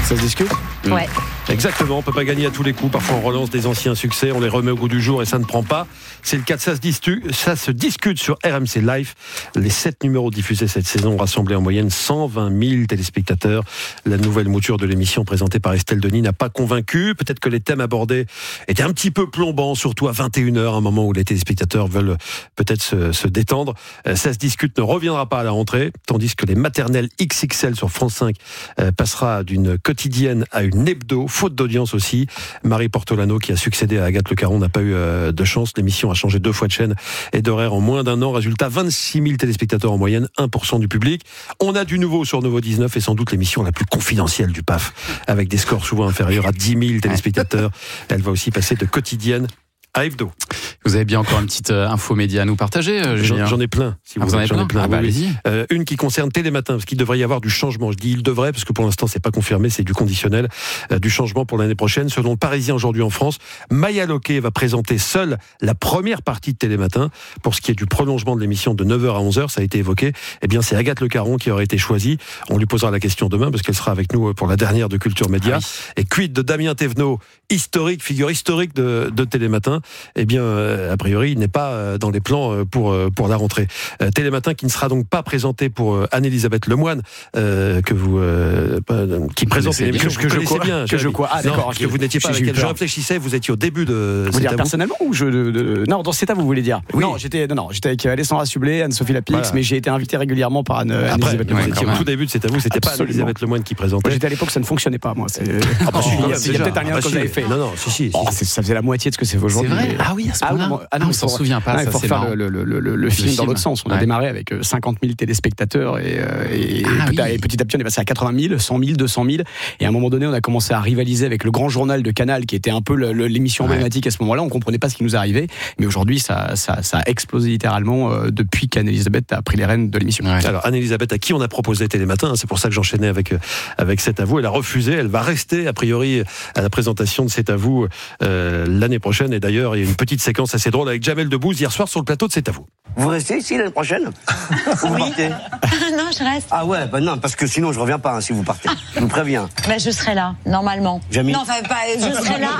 Ça se discute ? Ouais. Exactement, on peut pas gagner à tous les coups. Parfois on relance des anciens succès, on les remet au goût du jour et ça ne prend pas. C'est le cas de ça se discute, ça se discute sur R M C Live. Les sept numéros diffusés cette saison ont rassemblé en moyenne cent vingt mille téléspectateurs. La nouvelle mouture de l'émission présentée par Estelle Denis n'a pas convaincu. Peut-être que les thèmes abordés étaient un petit peu plombants, surtout à vingt et une heures, un moment où les téléspectateurs veulent peut-être se, se détendre. Ça se discute ne reviendra pas à la rentrée, tandis que les maternelles X X L sur France cinq euh, passera d'une quotidienne à une hebdo. Faute d'audience aussi. Marie Portolano, qui a succédé à Agathe Le Caron, n'a pas eu euh, de chance. L'émission a changé deux fois de chaîne et d'horaire en moins d'un an. Résultat, vingt-six mille téléspectateurs en moyenne, un pour cent du public. On a du nouveau sur Nouveau dix-neuf et sans doute l'émission la plus confidentielle du P A F, avec des scores souvent inférieurs à dix mille téléspectateurs. Elle va aussi passer de quotidienne à hebdo. Vous avez bien encore une petite euh, info média à nous partager, euh, Julien ? J'en ai plein. Si ah, vous en avez j'en plein, ai plein. ah, bah, oui, allez-y. Euh, une qui concerne Télématin, parce qu'il devrait y avoir du changement. Je dis il devrait, parce que pour l'instant, c'est pas confirmé, c'est du conditionnel, euh, du changement pour l'année prochaine. Selon le Parisien aujourd'hui en France, Maya Loquet va présenter seule la première partie de Télématin. Pour ce qui est du prolongement de l'émission de neuf heures à onze heures, ça a été évoqué. Eh bien, c'est Agathe Le Caron qui aurait été choisie. On lui posera la question demain, parce qu'elle sera avec nous pour la dernière de Culture Média. Ah oui. Et quid de Damien Thévenot, historique, figure historique de, de Télématin, eh bien, euh, a priori, il n'est pas dans les plans pour, pour la rentrée. Euh, Télématin qui ne sera donc pas présenté pour euh, Anne-Elisabeth Lemoine, euh, que vous, euh, qui présente une émission que, que, que je connaissais bien. Que je quoi Ah d'accord. Non, que vous n'étiez pas avec elle. Je réfléchissais, vous étiez au début de. Vous dire personnellement ou je de, de... Non, dans C'est à vous, vous voulez dire. Oui. Non, j'étais non, non, j'étais avec Alessandra Sublet, Anne-Sophie Lapix, voilà. Mais j'ai été invité régulièrement par Anne, Anne-Elisabeth Lemoine. Vous étiez au tout début de C'est à vous, c'était Absolument. Pas Anne-Elisabeth Lemoine qui présentait. Moi, j'étais à l'époque, ça ne fonctionnait pas, moi. C'est... Ah, bah, il y a, y a peut-être un lien que vous avez fait. Non, non, si, si. Ça faisait la moitié de ce que c'est aujourd'hui. C'est vrai. Ah oui, à ce moment-là. Ah non, on s'en souvient pas. Il faut faire le film dans l'autre sens. On a démarré avec cinquante mille téléspectateurs et, et, ah, et, oui. et petit à petit on est passé à quatre-vingt mille, cent mille, deux cent mille et à un moment donné on a commencé à rivaliser avec le grand journal de Canal qui était un peu le, le, l'émission emblématique ouais. à ce moment-là. On comprenait pas ce qui nous arrivait, mais aujourd'hui ça, ça, ça a explosé littéralement euh, depuis qu'Anne-Elisabeth a pris les rênes de l'émission. Ouais. Alors Anne-Elisabeth à qui on a proposé Télématin, hein, c'est pour ça que j'enchaînais avec, avec C'est à vous, elle a refusé, elle va rester a priori à la présentation de C'est à vous euh, l'année prochaine et d'ailleurs il y a une petite séquence assez drôle avec Jamel Debbouze hier soir sur le plateau de C'est à vous. Vous restez ici l'année prochaine? Vous oui. partez? Non, je reste. Ah ouais, bah non, parce que sinon je reviens pas hein, si vous partez. Je vous préviens. Bah je serai là, normalement. Jamie. Non, enfin, pas, je serai là.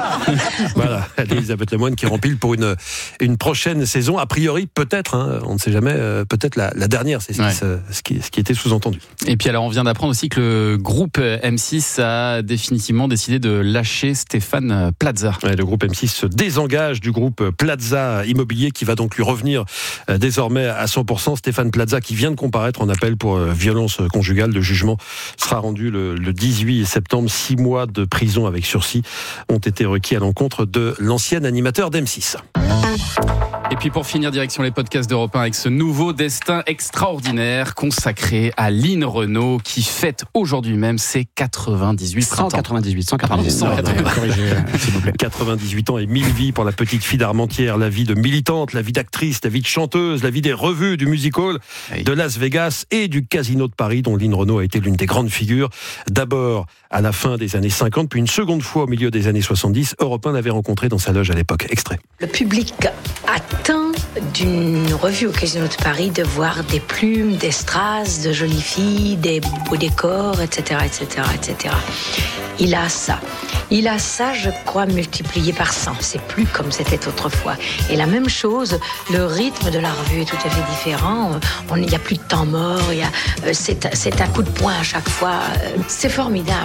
Voilà, Elisabeth Lemoine qui rempile pour une, une prochaine saison. A priori, peut-être, hein, on ne sait jamais, euh, peut-être la, la dernière, c'est ce, ouais. qui, ce, qui, ce qui était sous-entendu. Et puis alors, on vient d'apprendre aussi que le groupe M six a définitivement décidé de lâcher Stéphane Plaza. Ouais, le groupe M six se désengage du groupe Plaza Immobilier qui va donc lui revenir euh, désormais à cent pour cent. Stéphane Plaza qui vient de comparaître en appel pour euh, violence conjugale. Le jugement sera rendu le, le dix-huit septembre. Six mois de prison avec sursis ont été requis à l'encontre de l'ancien animateur d'M six. Et puis pour finir, direction les podcasts d'Europe un avec ce nouveau destin extraordinaire consacré à Lynn Renaud qui fête aujourd'hui même ses quatre-vingt-dix-huit cent quatre-vingt-dix-huit, cent quatre-vingt-dix-huit, cent quatre-vingt-dix-huit, quatre-vingt-dix-huit ans et mille vies pour la petite fille d'Armentières, la vie de militante, la vie d'actrice, la vie de chanteuse, la vie des revues, du music-hall, oui. de Las Vegas et du Casino de Paris dont Lynn Renaud a été l'une des grandes figures. D'abord à la fin des années cinquante, puis une seconde fois au milieu des années soixante-dix, Europe un l'avait rencontré dans sa loge à l'époque. Extrait. Le public attend d'une revue au Casino de Paris de voir des plumes, des strass, de jolies filles, des beaux décors, et cetera, et cetera, et cetera. Il a ça. Il a ça, je crois, multiplié par cent. C'est plus comme c'était autrefois. Et la même chose, le rythme de la revue est tout à fait différent. Il n'y a plus de temps mort. Il y a, euh, c'est, c'est un coup de poing à chaque fois. Euh, c'est formidable.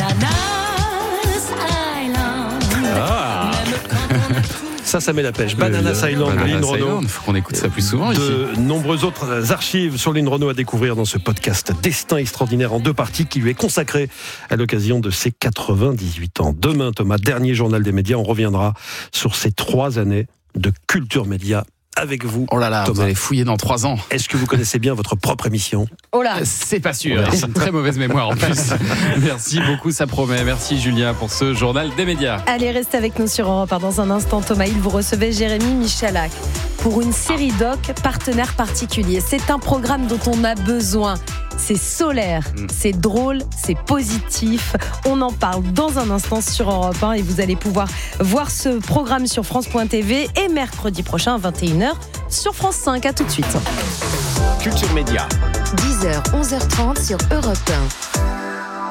Ah. Ça, ça met la pêche. Bananas euh, Island, Bananas Lynn Renaud. Il faut qu'on écoute ça plus souvent ici. De nombreuses autres archives sur Lynn Renaud à découvrir dans ce podcast Destin extraordinaire en deux parties qui lui est consacré à l'occasion de ses quatre-vingt-dix-huit ans. Demain, Thomas, dernier journal des médias, on reviendra sur ces trois années de Culture Média avec vous. Oh là là, Thomas. Vous allez fouiller dans trois ans. Est-ce que vous connaissez bien votre propre émission ? Oh là, c'est pas sûr. C'est une très mauvaise mémoire en plus. Merci beaucoup, ça promet. Merci Julien pour ce journal des médias. Allez, restez avec nous sur Europe un. Dans un instant, Thomas Hill, vous recevez Jérémy Michalak pour une série doc partenaire particulier. C'est un programme dont on a besoin. C'est solaire, mmh. c'est drôle, c'est positif. On en parle dans un instant sur Europe un et vous allez pouvoir voir ce programme sur France point T V et mercredi prochain à vingt et une heures sur France cinq. À tout de suite. Culture Média. dix heures, onze heures trente sur Europe un. Pour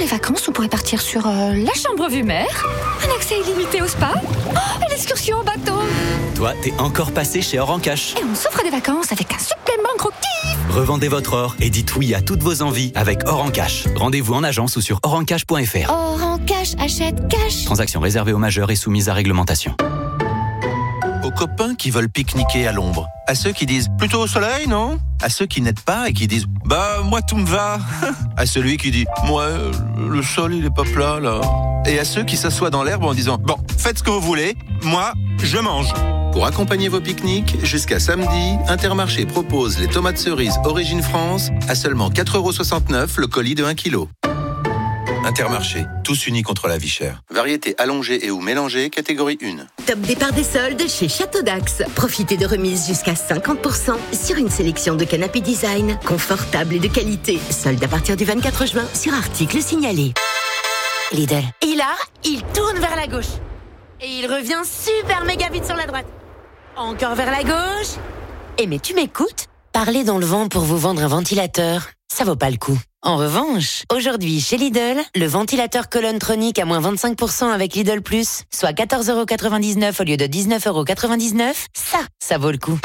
les vacances, on pourrait partir sur euh, la chambre vue mer, un accès illimité au spa, oh, et l'excursion au bateau. Toi, t'es encore passé chez Or en Cash. Et on s'offre des vacances avec un supplément gros kiff. Revendez votre or et dites oui à toutes vos envies avec Or en Cash. Rendez-vous en agence ou sur or en cash point f r. Or en Cash, achète cash. Transaction réservée aux majeurs et soumise à réglementation. Aux copains qui veulent pique-niquer à l'ombre. À ceux qui disent plutôt au soleil, non? À ceux qui n'aident pas et qui disent bah moi tout me va. À celui qui dit moi le sol il est pas plat là. Et à ceux qui s'assoient dans l'herbe en disant bon faites ce que vous voulez, moi je mange. Pour accompagner vos pique-niques, jusqu'à samedi, Intermarché propose les tomates cerises Origine France à seulement quatre euros soixante-neuf le colis de un kilo. Intermarché, tous unis contre la vie chère. Variété allongée et ou mélangée, catégorie un. Top départ des soldes chez Château d'Axe. Profitez de remises jusqu'à cinquante pour cent sur une sélection de canapés design, confortables et de qualité. Soldes à partir du vingt-quatre juin sur articles signalés. Lidl. Et là, il tourne vers la gauche. Et il revient super méga vite sur la droite. Encore vers la gauche. Eh mais tu m'écoutes? Parlez dans le vent pour vous vendre un ventilateur. Ça vaut pas le coup. En revanche, aujourd'hui chez Lidl, le ventilateur colonne tronique à moins vingt-cinq pour cent avec Lidl Plus, soit quatorze euros quatre-vingt-dix-neuf au lieu de dix-neuf euros quatre-vingt-dix-neuf, ça, ça vaut le coup.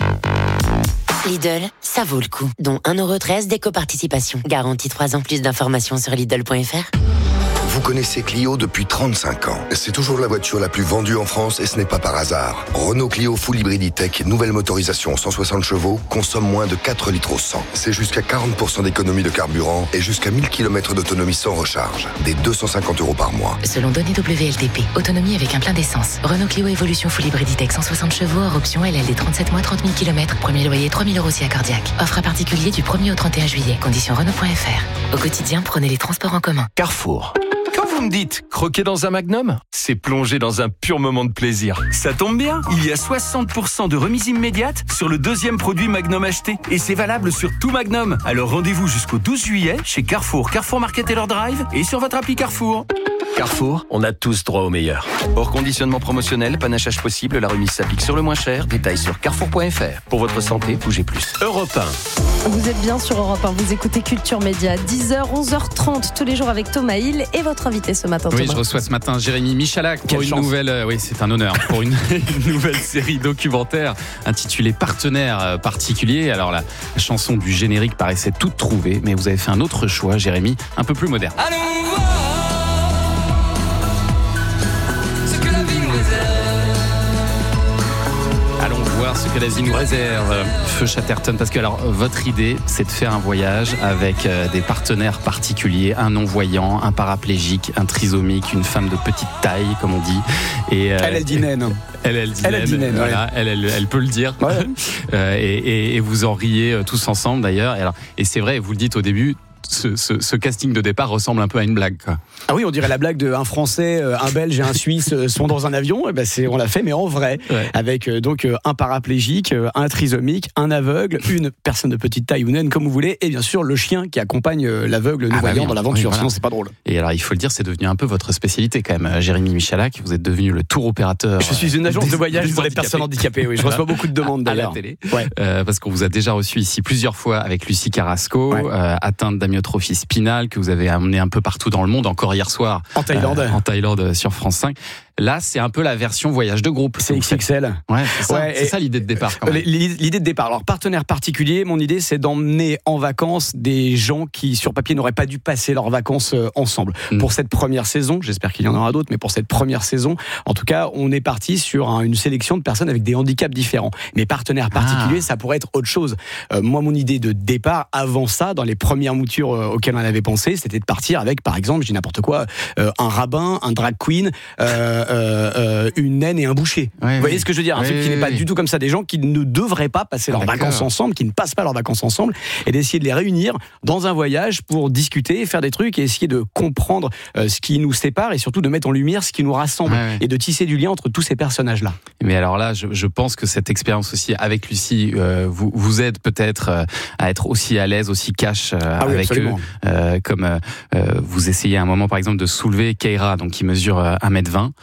Lidl, ça vaut le coup. Dont un euro treize d'éco-participation. Garantie trois ans. Plus d'informations sur Lidl point f r. Vous connaissez Clio depuis trente-cinq ans. C'est toujours la voiture la plus vendue en France et ce n'est pas par hasard. Renault Clio Full Hybrid E-Tech, nouvelle motorisation cent soixante chevaux, consomme moins de quatre litres au cent. C'est jusqu'à quarante pour cent d'économie de carburant et jusqu'à mille kilomètres d'autonomie sans recharge. Des deux cent cinquante euros par mois. Selon données W L T P, autonomie avec un plein d'essence. Renault Clio Evolution Full Hybrid E-Tech cent soixante chevaux, hors option L L D trente-sept mois, trente mille kilomètres. Premier loyer trois mille euros si accordiaque. Offre à particulier du premier au trente et un juillet. Conditions Renault point f r. Au quotidien, prenez les transports en commun. Carrefour. Quand vous me dites croquer dans un Magnum, c'est plonger dans un pur moment de plaisir. Ça tombe bien, il y a soixante pour cent de remise immédiate sur le deuxième produit Magnum acheté. Et c'est valable sur tout Magnum. Alors rendez-vous jusqu'au douze juillet chez Carrefour, Carrefour Market et leur drive et sur votre appli Carrefour. Carrefour, on a tous droit au meilleur. Hors conditionnement promotionnel, panachage possible, la remise s'applique sur le moins cher. Détails sur carrefour point f r. Pour votre santé, bougez plus. Europe un. Vous êtes bien sur Europe un, vous écoutez Culture Média, dix heures, onze heures trente tous les jours avec Thomas Hill et votre invité ce matin. Oui, Thomas. je reçois ce matin Jérémy Michalak pour Quelle une chance. nouvelle, euh, oui, c'est un honneur, pour une, une nouvelle série documentaire intitulée Partenaire particulier. Alors la, la chanson du générique paraissait toute trouvée, mais vous avez fait un autre choix, Jérémy, un peu plus moderne. Allons voir ce que la vie nous réserve. Allons voir ce que la vie nous réserve, Feu Chatterton, parce que alors votre idée, c'est de faire un voyage avec euh, des partenaires particuliers, un non-voyant, un paraplégique, un trisomique, une femme de petite taille, comme on dit. Et, euh, Elle, elle dit naine. Elle, elle dit Elle, elle dit naine, voilà, ouais. elle, elle, elle peut le dire. Ouais. Euh, et, et, et vous en riez euh, tous ensemble d'ailleurs. Et, alors, et c'est vrai, vous le dites au début, ce, ce, ce casting de départ ressemble un peu à une blague, quoi. Ah oui, on dirait la blague de un Français, un Belge et un Suisse sont dans un avion. Et ben c'est, on l'a fait, mais en vrai, Ouais. avec euh, donc euh, un paraplégique, euh, un trisomique, un aveugle, une personne de petite taille ou naine comme vous voulez, et bien sûr le chien qui accompagne euh, l'aveugle non Ah bah voyant oui, dans l'aventure. oui, voilà. Sinon c'est pas drôle. Et alors, il faut le dire, c'est devenu un peu votre spécialité quand même, euh, Jérémy Michalak. Vous êtes devenu le tour opérateur. Je suis une agence des- de voyage des pour les handicapés. personnes handicapées. Oui, je reçois beaucoup de demandes à, à la d'ailleurs. télé. Ouais. Euh, parce qu'on vous a déjà reçu ici plusieurs fois avec Lucie Carrasco, Ouais. euh, atteinte d'amyotrophie spinale, que vous avez amené un peu partout dans le monde, encore hier soir. En Thaïlande. euh, en Thaïlande euh, sur France cinq. Là, c'est un peu la version voyage de groupe. C'est que vous X X L. faites. Ouais, c'est ça, Ouais, c'est et- ça l'idée de départ quand même. L'idée de départ. Alors, partenaire particulier, mon idée, c'est d'emmener en vacances des gens qui, sur papier, n'auraient pas dû passer leurs vacances euh, ensemble. Mm. Pour cette première saison, j'espère qu'il y en aura d'autres, mais pour cette première saison, en tout cas, on est parti sur un- une sélection de personnes avec des handicaps différents. Mais partenaire particulier, ça pourrait être autre chose. Euh, moi, mon idée de départ, avant ça, dans les premières moutures euh, auxquelles on avait pensé, c'était de partir avec, par exemple, je dis n'importe quoi, euh, un rabbin, un drag queen, euh, euh, euh, une naine et un boucher. Ouais, Vous voyez oui. ce que je veux dire? Un Oui, truc qui oui, n'est pas oui. du tout comme ça. Des gens qui ne devraient pas passer Ah, leurs d'accord. vacances ensemble, qui ne passent pas leurs vacances ensemble, et d'essayer de les réunir dans un voyage pour discuter, faire des trucs et essayer de comprendre euh, ce qui nous sépare et surtout de mettre en lumière ce qui nous rassemble Ouais, ouais. et de tisser du lien entre tous ces personnages-là. Mais alors là, je, je pense que cette expérience aussi avec Lucie euh, vous, vous aide peut-être euh, à être aussi à l'aise, aussi cash euh, Ah oui, avec absolument. eux. Euh, comme euh, euh, vous essayez à un moment, par exemple, de soulever Keira, donc qui mesure euh, un mètre vingt.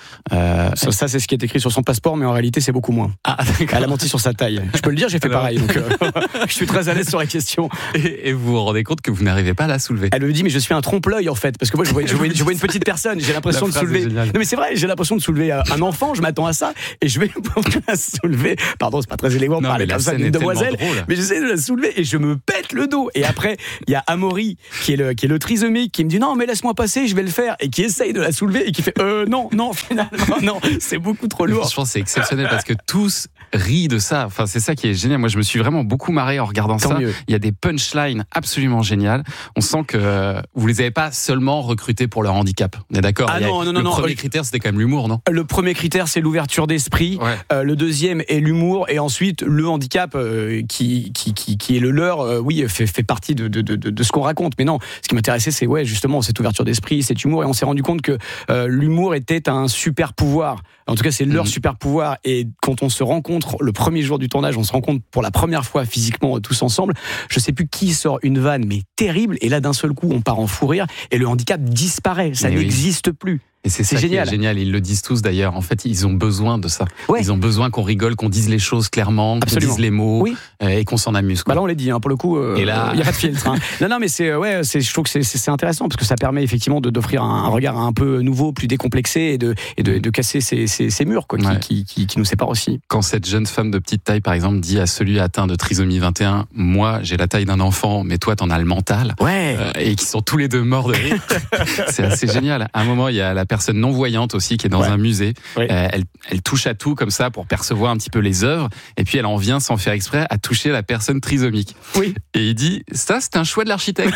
Euh, ça, ça, c'est ce qui est écrit sur son passeport, mais en réalité, c'est beaucoup moins. Ah, elle a menti sur sa taille. Je peux le dire, j'ai fait Alors... pareil. Donc, euh, je suis très à l'aise sur la question. Et, et vous vous rendez compte que vous n'arrivez pas à la soulever. Elle me dit, mais je suis un trompe-l'œil en fait, parce que moi, je vois, je vois, je vois une petite personne. J'ai l'impression de soulever. Non, mais c'est vrai, j'ai l'impression de soulever un enfant. Je m'attends à ça, et je vais la soulever. Pardon, c'est pas très élégant de parler comme ça d'une demoiselle, mais j'essaie de la soulever et je me pète le dos. Et après, il y a Amaury qui est le qui est le trisomique qui me dit non, mais laisse-moi passer, je vais le faire, et qui essaye de la soulever et qui fait euh non, non, finalement non, c'est beaucoup trop lourd. Je pense que c'est exceptionnel parce que tous rient de ça. Enfin, c'est ça qui est génial. Moi, je me suis vraiment beaucoup marré en regardant Tant ça. Mieux. Il y a des punchlines absolument géniales. On sent que euh, vous les avez pas seulement recrutés pour leur handicap. On est d'accord? Ah non, non, non. Le non, premier euh, critère, c'était quand même l'humour, non? Le premier critère, c'est l'ouverture d'esprit. Ouais. Euh, le deuxième est l'humour, et ensuite le handicap euh, qui, qui qui qui est le leur. Euh, oui, fait fait partie de de de de ce qu'on raconte. Mais non, ce qui m'intéressait, c'est ouais justement cette ouverture d'esprit, cet humour, et on s'est rendu compte que euh, l'humour était un super pouvoir. En tout cas, c'est leur mmh. super pouvoir. Et quand on se rencontre le premier jour du tournage, on se rencontre pour la première fois physiquement tous ensemble. Je sais plus qui sort une vanne, mais terrible. Et là, d'un seul coup, on part en fou rire et le handicap disparaît. Ça mais n'existe oui. plus. Et c'est, c'est ça génial. Qui est génial. Ils le disent tous d'ailleurs. En fait, ils ont besoin de ça. Ouais. Ils ont besoin qu'on rigole, qu'on dise les choses clairement, qu'on Absolument. dise les mots oui. euh, et qu'on s'en amuse. Quoi. Bah là, on l'a dit. Hein, pour le coup, il euh, là... n'y a pas de filtre. Hein. non, non, mais c'est ouais, c'est, je trouve que c'est, c'est intéressant parce que ça permet effectivement de, d'offrir un, un regard un peu nouveau, plus décomplexé, et de, et de, de casser ces, ces, ces murs quoi, qui, ouais. qui, qui, qui nous séparent aussi. Quand cette jeune femme de petite taille, par exemple, dit à celui atteint de trisomie vingt et un, moi, j'ai la taille d'un enfant, mais toi, t'en as le mental. Ouais. Euh, et qui sont tous les deux morts de rire. C'est assez génial. À un moment, il y a la personne non voyante aussi qui est dans ouais. un musée. Oui. Euh, elle, elle touche à tout comme ça pour percevoir un petit peu les œuvres, et puis elle en vient sans faire exprès à toucher la personne trisomique. Oui. Et il dit ça, c'est un choix de l'architecte.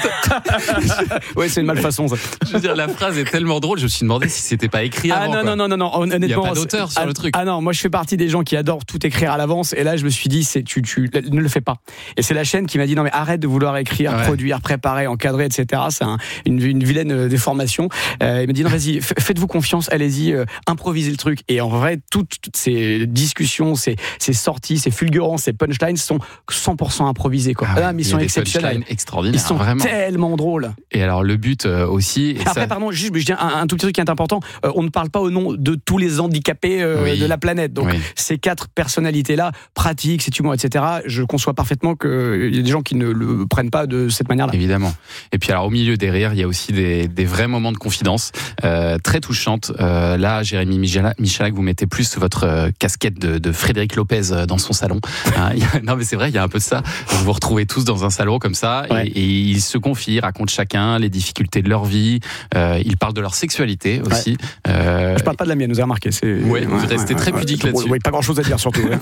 ouais, c'est une malfaçon ça. Je veux dire, la phrase est tellement drôle. Je me suis demandé si c'était pas écrit ah avant. Ah non, non non non non honnêtement. Il y a pas d'auteur sur ah, le truc. Ah non, moi je fais partie des gens qui adorent tout écrire à l'avance, et là je me suis dit c'est tu tu ne le fais pas. Et c'est la chaîne qui m'a dit non mais arrête de vouloir écrire, ouais. produire, préparer, encadrer, et cetera. C'est un, une, une vilaine déformation. Euh, il m'a dit non vas-y, f- faites-vous confiance, allez-y. Euh, improviser le truc. Et en vrai, toutes, toutes ces discussions, ces, ces sorties, ces fulgurances, ces punchlines sont cent pour cent improvisées. Quoi. Ah, ah, mais ils sont exceptionnels. Ils sont vraiment. tellement drôles. Et alors, le but euh, aussi... Et Après, ça... pardon, juste, je dis un, un tout petit truc qui est important. Euh, on ne parle pas au nom de tous les handicapés euh, oui. de la planète. Donc, oui. ces quatre personnalités-là, pratiques, cet humour, et cetera, je conçois parfaitement qu'il y a des gens qui ne le prennent pas de cette manière-là. Évidemment. Et puis, alors, au milieu des rires, il y a aussi des, des vrais moments de confidence euh, très touchantes. Euh, là, Jérémy Michalak, vous mettez plus votre euh, casquette de, de Frédéric Lopez euh, dans son salon. Hein, a, non, mais c'est vrai, il y a un peu de ça. Vous vous retrouvez tous dans un salon comme ça, ouais. et, et ils se confient, racontent chacun les difficultés de leur vie. Euh, ils parlent de leur sexualité aussi. Ouais. Euh, Je parle pas de la mienne, vous avez remarqué. C'est... Ouais, vous ouais, restez ouais, très ouais, pudique ouais, là-dessus. Oui, pas grand-chose à dire surtout. Ouais.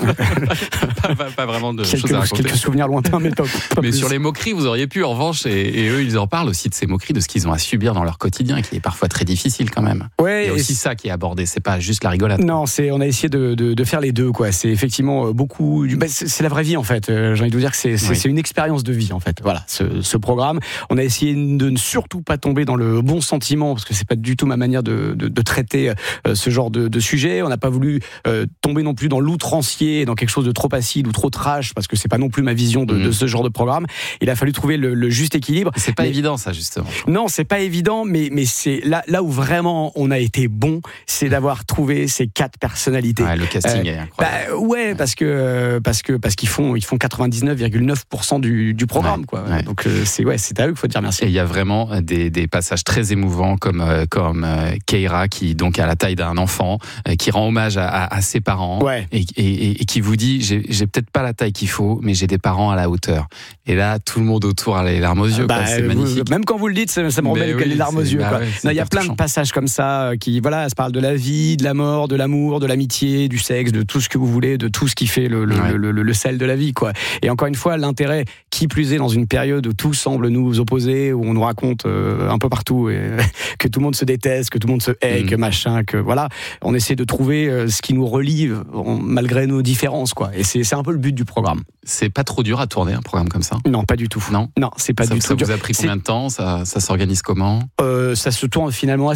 pas, pas, pas vraiment de quelques, choses à raconter. Quelques souvenirs lointains, mais pas, pas Mais plus. sur les moqueries, vous auriez pu, en revanche, et, et eux, ils en parlent aussi de ces moqueries, de ce qu'ils ont à subir dans leur quotidien, qui est parfois très difficile quand même. Ouais, il y a aussi ça qui est abordé, c'est pas juste la rigolade. Non, c'est, on a essayé de, de, de faire les deux, quoi. C'est effectivement beaucoup. Bah, c'est, c'est la vraie vie, en fait. Euh, j'ai envie de vous dire que c'est, c'est, oui. c'est une expérience de vie, en fait. Voilà, ce, ce programme. On a essayé de ne surtout pas tomber dans le bon sentiment, parce que c'est pas du tout ma manière de, de, de traiter euh, ce genre de, de sujet. On n'a pas voulu euh, tomber non plus dans l'outrancier, dans quelque chose de trop acide ou trop trash, parce que c'est pas non plus ma vision de, mmh. de ce genre de programme. Il a fallu trouver le, le juste équilibre. C'est pas mais, évident, ça, justement. Non, c'est pas évident, mais, mais c'est là, là où vraiment on a été bon, c'est d'avoir trouvé ces quatre personnalités. Ouais, le casting euh, est incroyable. Bah, ouais, parce que parce que parce qu'ils font ils font quatre-vingt-dix-neuf virgule neuf pour cent du, du programme, ouais, quoi. Ouais. Donc euh, c'est ouais, c'est à eux qu'il faut dire merci. Et il y a vraiment des, des passages très émouvants, comme euh, comme euh, Keira, qui donc a la taille d'un enfant, euh, qui rend hommage à, à, à ses parents, ouais. et, et, et qui vous dit j'ai, j'ai peut-être pas la taille qu'il faut, mais j'ai des parents à la hauteur. Et là, tout le monde autour a les larmes aux yeux. Bah, quoi. C'est vous, magnifique. Même quand vous le dites, ça, ça me remet oui, les larmes aux yeux. Bah quoi. ouais, non, il y a plein touchant. de passages comme ça qui voilà, ça parle de la vie, de la mort, de l'amour, de l'amitié, du sexe, de tout ce que vous voulez, de tout ce qui fait le, le, ouais. le, le, le sel de la vie, quoi. Et encore une fois, l'intérêt, qui plus est dans une période où tout semble nous opposer, où on nous raconte euh, un peu partout et, que tout le monde se déteste, que tout le monde se hait, mmh. que machin, que voilà, on essaie de trouver euh, ce qui nous relie on, malgré nos différences, quoi. Et c'est, c'est un peu le but du programme. C'est pas trop dur à tourner un programme comme ça ? Non, pas du tout. Non, non, c'est pas ça, du ça tout. Ça vous a pris combien de temps ? Ça, ça s'organise comment ? euh, Ça se tourne finalement assez vite.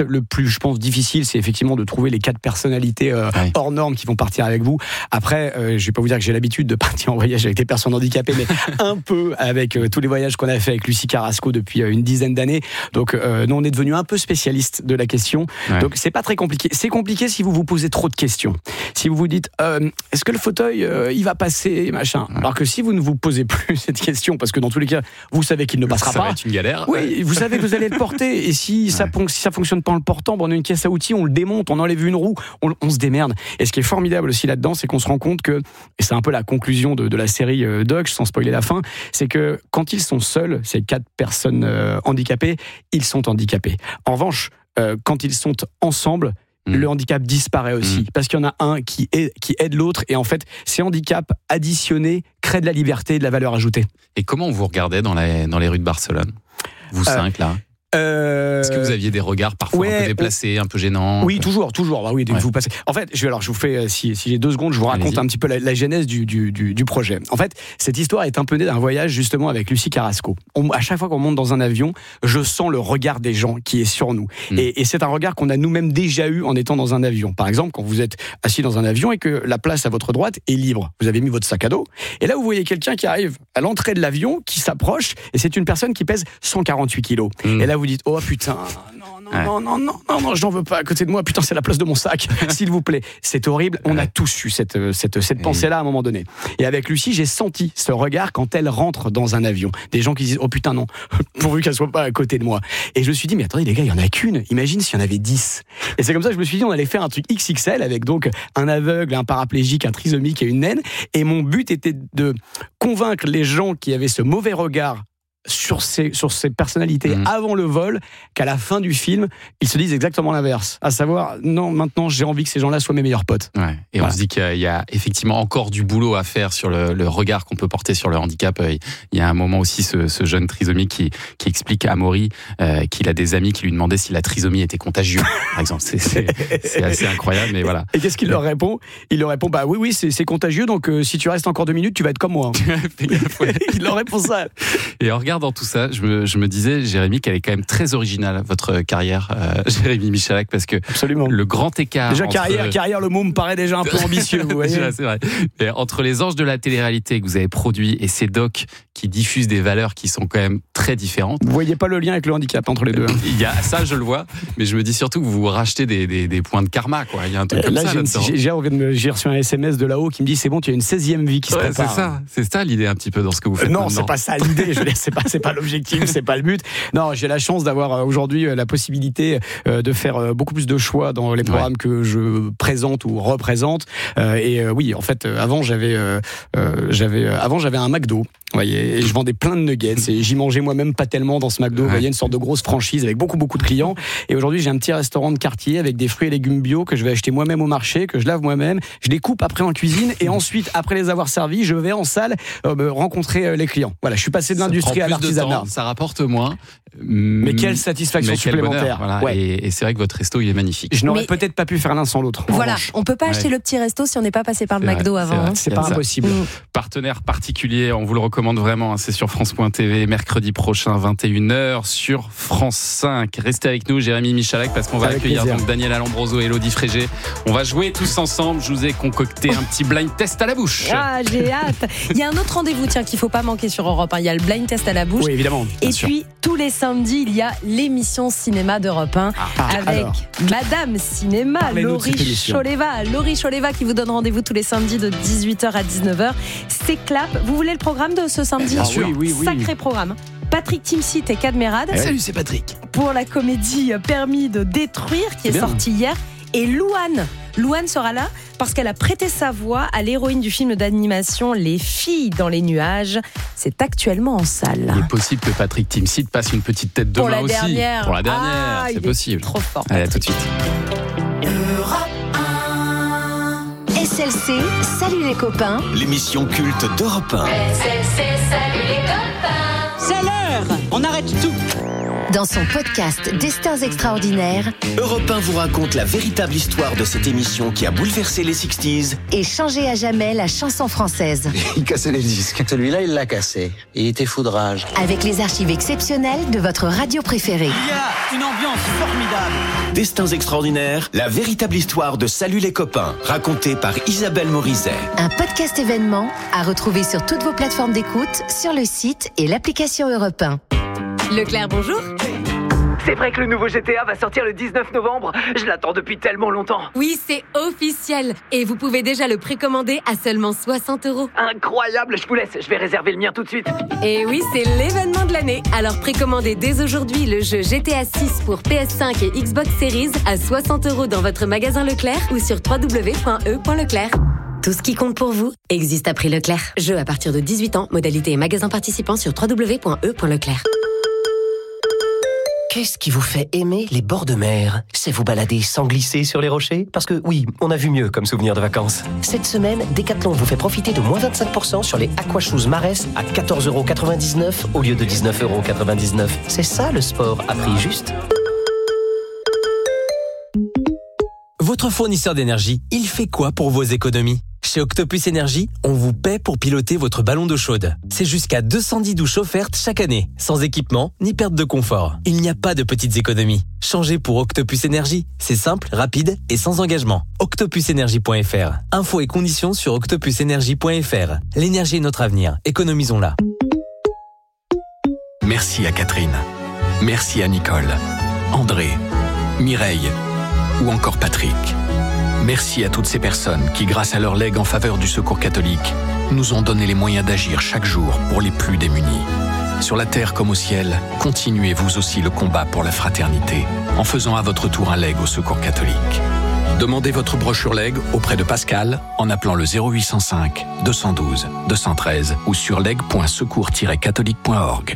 le plus, je pense, difficile, c'est effectivement de trouver les quatre personnalités euh, ouais. hors normes qui vont partir avec vous. Après, euh, je vais pas vous dire que j'ai l'habitude de partir en voyage avec des personnes handicapées, mais un peu avec euh, tous les voyages qu'on a fait avec Lucie Carrasco depuis euh, une dizaine d'années. Donc, euh, nous, on est devenu un peu spécialiste de la question. Ouais. Donc, c'est pas très compliqué. C'est compliqué si vous vous posez trop de questions. Si vous vous dites, euh, est-ce que le fauteuil, euh, il va passer, machin. Ouais. Alors que si vous ne vous posez plus cette question, parce que dans tous les cas, vous savez qu'il ne passera ça pas. Ça va être une galère. Oui, vous savez que vous allez le porter. Et si ouais. ça, si ça fonctionne pas en le portant, bon, on a une caisse à outils, on le démonte, on enlève une roue, on, on se démerde. Et ce qui est formidable aussi là-dedans, c'est qu'on se rend compte que, et c'est un peu la conclusion de, de la série euh, Doc, sans spoiler la fin, c'est que quand ils sont seuls, ces quatre personnes euh, handicapées, ils sont handicapés. En revanche, euh, quand ils sont ensemble, mmh. le handicap disparaît aussi. Mmh. Parce qu'il y en a un qui, est, qui aide l'autre. Et en fait, ces handicaps additionnés créent de la liberté et de la valeur ajoutée. Et comment on vous regardait dans, la, dans les rues de Barcelone, vous euh, cinq là Euh... Est-ce que vous aviez des regards parfois ouais, un peu déplacés, on... un peu gênants? Oui, toujours, toujours. Bah oui, dès que ouais. vous passez. En fait, je vais alors, je vous fais, si, si j'ai deux secondes, je vous raconte Allez-y. un petit peu la, la genèse du, du, du, du projet. En fait, cette histoire est un peu née d'un voyage justement avec Lucie Carrasco. On, à chaque fois qu'on monte dans un avion, je sens le regard des gens qui est sur nous. Mm. Et, et c'est un regard qu'on a nous-mêmes déjà eu en étant dans un avion. Par exemple, quand vous êtes assis dans un avion et que la place à votre droite est libre, vous avez mis votre sac à dos, et là vous voyez quelqu'un qui arrive à l'entrée de l'avion, qui s'approche, et c'est une personne qui pèse cent quarante-huit kilos. Mm. Et là vous dites, oh putain. Non, non, ouais. non, non, non, non, non, j'en veux pas à côté de moi. Putain, c'est la place de mon sac, s'il vous plaît. C'est horrible. On ouais. a tous eu cette, cette, cette pensée-là à un moment donné. Et avec Lucie, j'ai senti ce regard quand elle rentre dans un avion. Des gens qui disent, oh putain, non, pourvu qu'elle soit pas à côté de moi. Et je me suis dit, mais attendez, les gars, il y en a qu'une. Imagine s'il y en avait dix. Et c'est comme ça que je me suis dit, on allait faire un truc X X L avec donc un aveugle, un paraplégique, un trisomique et une naine. Et mon but était de convaincre les gens qui avaient ce mauvais regard sur ces, sur ces personnalités mmh. avant le vol, qu'à la fin du film, ils se disent exactement l'inverse. À savoir, non, maintenant, j'ai envie que ces gens-là soient mes meilleurs potes. Ouais. Et voilà. On se dit qu'il y a effectivement encore du boulot à faire sur le, le regard qu'on peut porter sur le handicap. Il y a un moment aussi, ce, ce jeune trisomique qui, qui explique à Amaury euh, qu'il a des amis qui lui demandaient si la trisomie était contagieuse, par exemple. C'est, c'est, c'est assez incroyable, mais voilà. Et qu'est-ce qu'il leur répond? Il leur répond, bah oui, oui, c'est, c'est contagieux, donc euh, si tu restes encore deux minutes, tu vas être comme moi. Il leur répond ça. Et on regarde dans tout ça, je me, je me disais, Jérémy, qu'elle est quand même très originale, votre carrière, euh, Jérémy Michalak, parce que Absolument. le grand écart. Déjà, entre... carrière, carrière, le mot me paraît déjà un peu ambitieux, vous voyez. C'est vrai. Et entre les anges de la télé-réalité que vous avez produits et ces docs qui diffusent des valeurs qui sont quand même très différentes. Vous voyez pas le lien avec le handicap entre les deux. Hein. Il y a ça, je le vois, mais je me dis surtout que vous vous rachetez des, des, des points de karma, quoi. Il y a un truc comme là, ça. J'ai, j'ai, j'ai, j'ai reçu un S M S de là-haut qui me dit c'est bon, tu as une seizième vie qui se ouais, prépare. C'est ça, c'est ça l'idée un petit peu dans ce que vous faites. Euh, non, maintenant. c'est pas ça l'idée. Je veux dire, c'est pas, c'est pas l'objectif, c'est pas le but. Non, j'ai la chance d'avoir aujourd'hui la possibilité de faire beaucoup plus de choix dans les programmes ouais. que je présente ou représente. Et oui, en fait, avant j'avais, j'avais, avant j'avais un McDo. Vous voyez, et je vendais plein de nuggets et j'y mangeais moi-même pas tellement dans ce McDo. Ouais. Vous voyez, une sorte de grosse franchise avec beaucoup beaucoup de clients. Et aujourd'hui, j'ai un petit restaurant de quartier avec des fruits et légumes bio que je vais acheter moi-même au marché, que je lave moi-même. Je les coupe après en cuisine et ensuite, après les avoir servis, je vais en salle euh, rencontrer les clients. Voilà, je suis passé de l'industrie à l'artisanat. Ça rapporte moins. Mais quelle satisfaction mais quel supplémentaire. Bonheur, voilà. Ouais. Et, et c'est vrai que votre resto, il est magnifique. Je n'aurais mais peut-être pas pu faire l'un sans l'autre. Voilà, on peut pas acheter ouais. le petit resto si on n'est pas passé par le c'est McDo vrai, avant. C'est, vrai, hein. c'est, c'est pas ça. Impossible. Mmh. Partenaire particulier, on vous le recommande vraiment. C'est sur France point T V, mercredi prochain, vingt et une heures, sur France cinq. Restez avec nous, Jérémy Michalak, parce qu'on va avec accueillir donc Daniel Alambroso et Elodie Frégé. On va jouer tous ensemble. Je vous ai concocté un petit blind test à la bouche. Ah, j'ai hâte. Il y a un autre rendez-vous, tiens, qu'il faut pas manquer sur Europe. Il y a le blind test à la bouche. Oui, évidemment. Et puis, tous les samedis, il y a l'émission cinéma d'Europe un ah, avec alors. Madame Cinéma, Parlez-nous Laurie Choleva. Laurie Choleva qui vous donne rendez-vous tous les samedis de dix-huit heures à dix-neuf heures. C'est clap. Vous voulez le programme de ce samedi? Bien sûr. Oui, oui, oui. Sacré programme. Patrick Timsit et Cadmerade. Eh Salut, c'est Patrick. Pour la comédie Permis de détruire qui est, est sortie hier. Et Louane. Louane sera là parce qu'elle a prêté sa voix à l'héroïne du film d'animation Les filles dans les nuages. C'est actuellement en salle. Il est possible que Patrick Timsit passe une petite tête de main aussi. Dernière. Pour la dernière. Ah, c'est il possible. Est trop fort. Allez, à tout de suite. S L C, salut les copains. L'émission culte d'Europe un. S L C, salut les copains. C'est l'heure. On arrête tout. Dans son podcast Destins extraordinaires, Europe un vous raconte la véritable histoire de cette émission qui a bouleversé les sixties et changé à jamais la chanson française. Il cassait les disques. Celui-là, il l'a cassé. Il était foudrage. Avec les archives exceptionnelles de votre radio préférée. Il y a une ambiance formidable. Destins extraordinaires, la véritable histoire de Salut les copains, racontée par Isabelle Morizet. Un podcast événement à retrouver sur toutes vos plateformes d'écoute, sur le site et l'application Europe un. Leclerc, bonjour. C'est vrai que le nouveau G T A va sortir le dix-neuf novembre. Je l'attends depuis tellement longtemps. Oui, c'est officiel. Et vous pouvez déjà le précommander à seulement soixante euros. Incroyable, je vous laisse. Je vais réserver le mien tout de suite. Et oui, c'est l'événement de l'année. Alors précommandez dès aujourd'hui le jeu G T A six pour P S cinq et Xbox Series à soixante euros dans votre magasin Leclerc ou sur w w w point e point leclerc. Tout ce qui compte pour vous existe à prix Leclerc. Jeu à partir de dix-huit ans. Modalité et magasin participant sur w w w point e point leclerc. Qu'est-ce qui vous fait aimer les bords de mer? C'est vous balader sans glisser sur les rochers? Parce que oui, on a vu mieux comme souvenir de vacances. Cette semaine, Decathlon vous fait profiter de moins vingt-cinq pour cent sur les Aquashoes Marès à quatorze euros quatre-vingt-dix-neuf au lieu de dix-neuf euros quatre-vingt-dix-neuf. C'est ça le sport à prix juste. Votre fournisseur d'énergie, il fait quoi pour vos économies? Chez Octopus Énergie, on vous paie pour piloter votre ballon d'eau chaude. C'est jusqu'à deux cent dix douches offertes chaque année, sans équipement ni perte de confort. Il n'y a pas de petites économies. Changez pour Octopus Énergie. C'est simple, rapide et sans engagement. octopus énergie point f r. Infos et conditions sur octopus énergie point f r. L'énergie est notre avenir. Économisons-la. Merci à Catherine. Merci à Nicole, André, Mireille ou encore Patrick. Merci à toutes ces personnes qui, grâce à leur legs en faveur du Secours catholique, nous ont donné les moyens d'agir chaque jour pour les plus démunis. Sur la terre comme au ciel, continuez vous aussi le combat pour la fraternité en faisant à votre tour un leg au Secours catholique. Demandez votre brochure leg auprès de Pascal en appelant le zéro huit cent cinq deux cent douze deux cent treize ou sur leg point secours tiret catholique point org.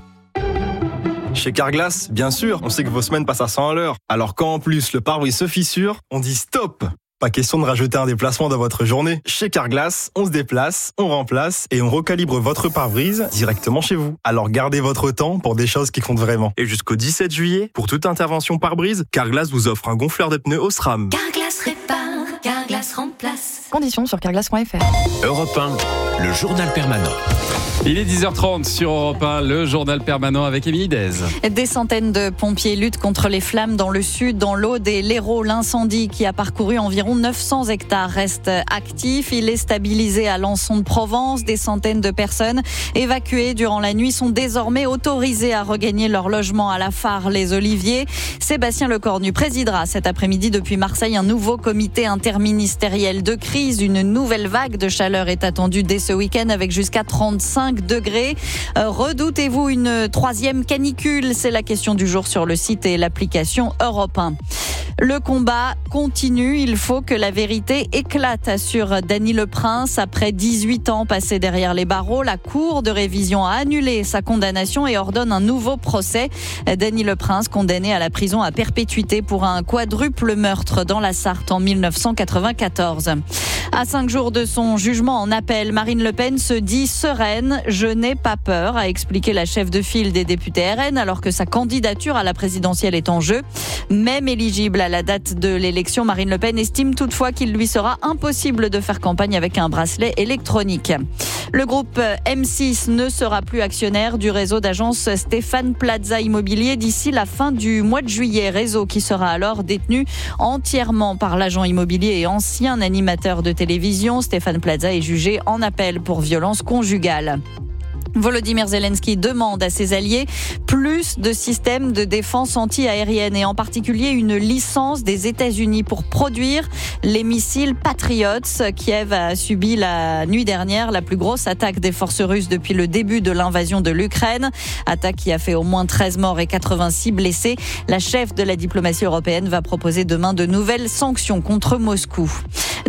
Chez Carglass, bien sûr, on sait que vos semaines passent à cent à l'heure. Alors quand en plus le pare-brise se fissure, on dit stop! Pas question de rajouter un déplacement dans votre journée. Chez Carglass, on se déplace, on remplace et on recalibre votre pare-brise directement chez vous. Alors gardez votre temps pour des choses qui comptent vraiment. Et jusqu'au dix-sept juillet, pour toute intervention pare-brise, Carglass vous offre un gonfleur de pneus au SRAM. Carglass répare, Carglass remplace. Conditions sur carglass point f r. Europe un, le journal permanent. Il est dix heures trente sur Europe un, le journal permanent avec Émilie Dez. Des centaines de pompiers luttent contre les flammes dans le sud, dans l'Aude et l'Hérault. L'incendie qui a parcouru environ neuf cents hectares reste actif. Il est stabilisé à Lançon de Provence. Des centaines de personnes évacuées durant la nuit sont désormais autorisées à regagner leur logement à la Phare, les Oliviers. Sébastien Lecornu présidera cet après-midi depuis Marseille un nouveau comité interministériel de crise. Une nouvelle vague de chaleur est attendue dès ce week-end avec jusqu'à trente-cinq degrés. Euh, redoutez-vous une troisième canicule? C'est la question du jour sur le site et l'application Europe un. Le combat continue. Il faut que la vérité éclate, assure Dany Leprince. Après dix-huit ans passés derrière les barreaux, la Cour de révision a annulé sa condamnation et ordonne un nouveau procès. Dany Leprince, condamné à la prison à perpétuité pour un quadruple meurtre dans la Sarthe en mille neuf cent quatre-vingt-quatorze. À cinq jours de son jugement en appel, Marine Le Pen se dit sereine. Je n'ai pas peur, a expliqué la chef de file des députés R N, alors que sa candidature à la présidentielle est en jeu. Même éligible à la date de l'élection, Marine Le Pen estime toutefois qu'il lui sera impossible de faire campagne avec un bracelet électronique. Le groupe M six ne sera plus actionnaire du réseau d'agence Stéphane Plaza Immobilier d'ici la fin du mois de juillet. Réseau qui sera alors détenu entièrement par l'agent immobilier et ancien animateur de télévision. Stéphane Plaza est jugé en appel pour violence conjugale. Volodymyr Zelensky demande à ses alliés plus de systèmes de défense anti-aérienne et en particulier une licence des États-Unis pour produire les missiles Patriot. Kiev a subi la nuit dernière la plus grosse attaque des forces russes depuis le début de l'invasion de l'Ukraine. Attaque qui a fait au moins treize morts et quatre-vingt-six blessés. La chef de la diplomatie européenne va proposer demain de nouvelles sanctions contre Moscou.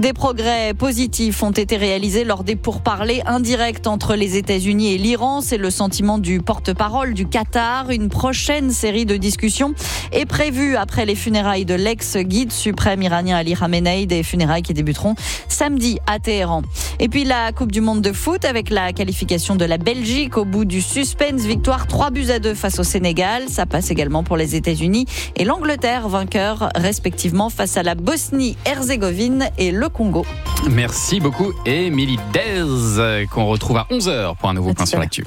Des progrès positifs ont été réalisés lors des pourparlers indirects entre les États-Unis et l'Iran. C'est le sentiment du porte-parole du Qatar. Une prochaine série de discussions est prévue après les funérailles de l'ex-guide suprême iranien Ali Khamenei, des funérailles qui débuteront samedi à Téhéran. Et puis la Coupe du Monde de foot avec la qualification de la Belgique au bout du suspense. Victoire trois buts à deux face au Sénégal. Ça passe également pour les États-Unis et l'Angleterre, vainqueurs respectivement face à la Bosnie-Herzégovine et le Congo. Merci beaucoup, Émilie Dez, qu'on retrouve à onze heures pour un nouveau point sur l'actu.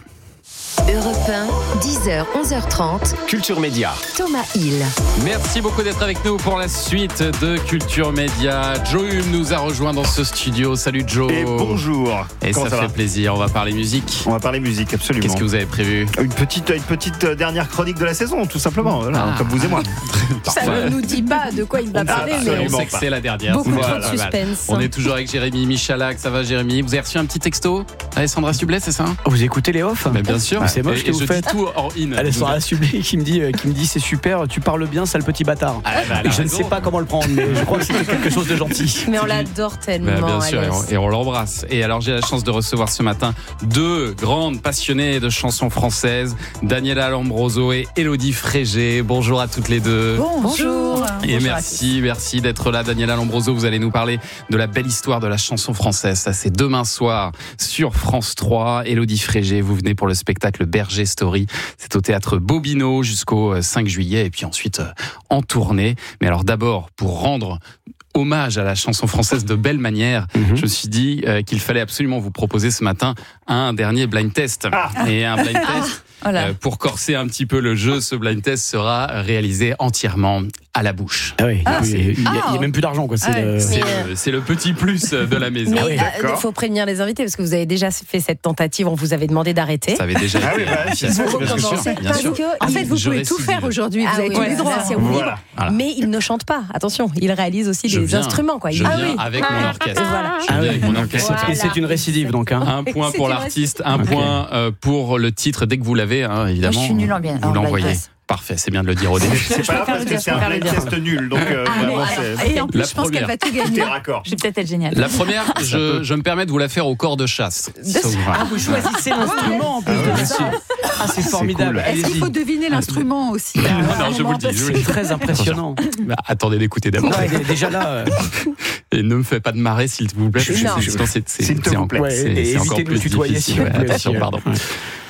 Europe un, dix heures, onze heures trente. Culture Média. Thomas Hill. Merci beaucoup d'être avec nous pour la suite de Culture Média. Joe Hume nous a rejoint dans ce studio. Salut Joe. Et bonjour. Et Comment ça, ça fait va plaisir. On va parler musique. On va parler musique, absolument. Qu'est-ce que vous avez prévu ? Une petite, une petite dernière chronique de la saison, tout simplement. Voilà, ah. Comme vous et moi. Ça ne nous dit pas de quoi il va parler, ah, mais on sait que c'est la dernière. Beaucoup voilà, trop de suspense. On est toujours avec Jérémy Michalak. Ça va, Jérémy ? Vous avez reçu un petit texto ? Alessandra Sublet, c'est ça ? Vous écoutez les off ? Mais bien sûr. Ah, c'est moche ce que vous faites. Tout hors in. Alessandra Sublet qui me dit, qui me dit c'est super, tu parles bien, sale petit bâtard. Ah, bah, et je raison. ne sais pas comment le prendre, mais je crois que c'était quelque chose de gentil. Mais on l'adore tellement. Bah, bien sûr, et on, Alès. et on l'embrasse. Et alors j'ai la chance de recevoir ce matin deux grandes passionnées de chansons françaises, Daniela Lombroso et Élodie Frégé. Bonjour à toutes les deux. Bonjour. Et Bonjour merci, merci d'être là, Daniela Lombroso. Vous allez nous parler de la belle histoire de la chanson française. Ça, c'est demain soir sur France trois. Élodie Frégé, vous venez pour le spectacle Berger Story. C'est au théâtre Bobino jusqu'au cinq juillet et puis ensuite euh, en tournée. Mais alors d'abord, pour rendre hommage à la chanson française de belle manière, mm-hmm. je me suis dit euh, qu'il fallait absolument vous proposer ce matin un dernier blind test. Ah. Et un blind test, voilà. euh, pour corser un petit peu le jeu, ce blind test sera réalisé entièrement à la bouche. Ah oui, ah, il n'y a, a, a même plus d'argent. Quoi. C'est, ah, le... C'est, le, c'est le petit plus de la maison. Mais ah oui, il euh, faut prévenir les invités parce que vous avez déjà fait cette tentative, on vous avait demandé d'arrêter. Ça avait déjà été. Ah oui, bah, bien sûr, bien sûr, bien sûr. Que, en fait, vous je pouvez tout faire aujourd'hui. Vous avez tous les droits. Voilà. Voilà. Mais il ne chante pas. Attention, il réalise aussi je des viens, instruments. Quoi. Je ah, viens oui. avec ah, mon orchestre. Voilà. Je viens avec mon orchestre. Voilà. Et c'est une récidive donc. Hein. Un point pour l'artiste, un okay. point euh, pour le titre dès que vous l'avez, hein, évidemment. Moi, je suis nulle en bien. Vous l'envoyez. Parfait, c'est bien de le dire au début. C'est pas grave parce que c'est un blind test nul. Donc, euh, ah, vraiment, c'est... Et en plus, la je pense première. qu'elle va tout gagner. Je vais peut-être être géniale. La première, je, je me permets de vous la faire au corps de chasse. De... Ah, vous choisissez l'instrument en plus ah, de ça. Ah, c'est formidable. C'est cool. Est-ce qu'il faut deviner l'instrument aussi? Non, non, je vous le dis. Je c'est très impressionnant. Bah, attendez d'écouter d'abord. Ouais, déjà là. Euh... Et ne me faites pas de marrer, s'il vous plaît. Je, je, je, je, c'est, c'est, s'il te c'est, plaît. c'est, c'est, et c'est évitez encore de nous plus tutoyer, difficile. Ouais, attention, pardon.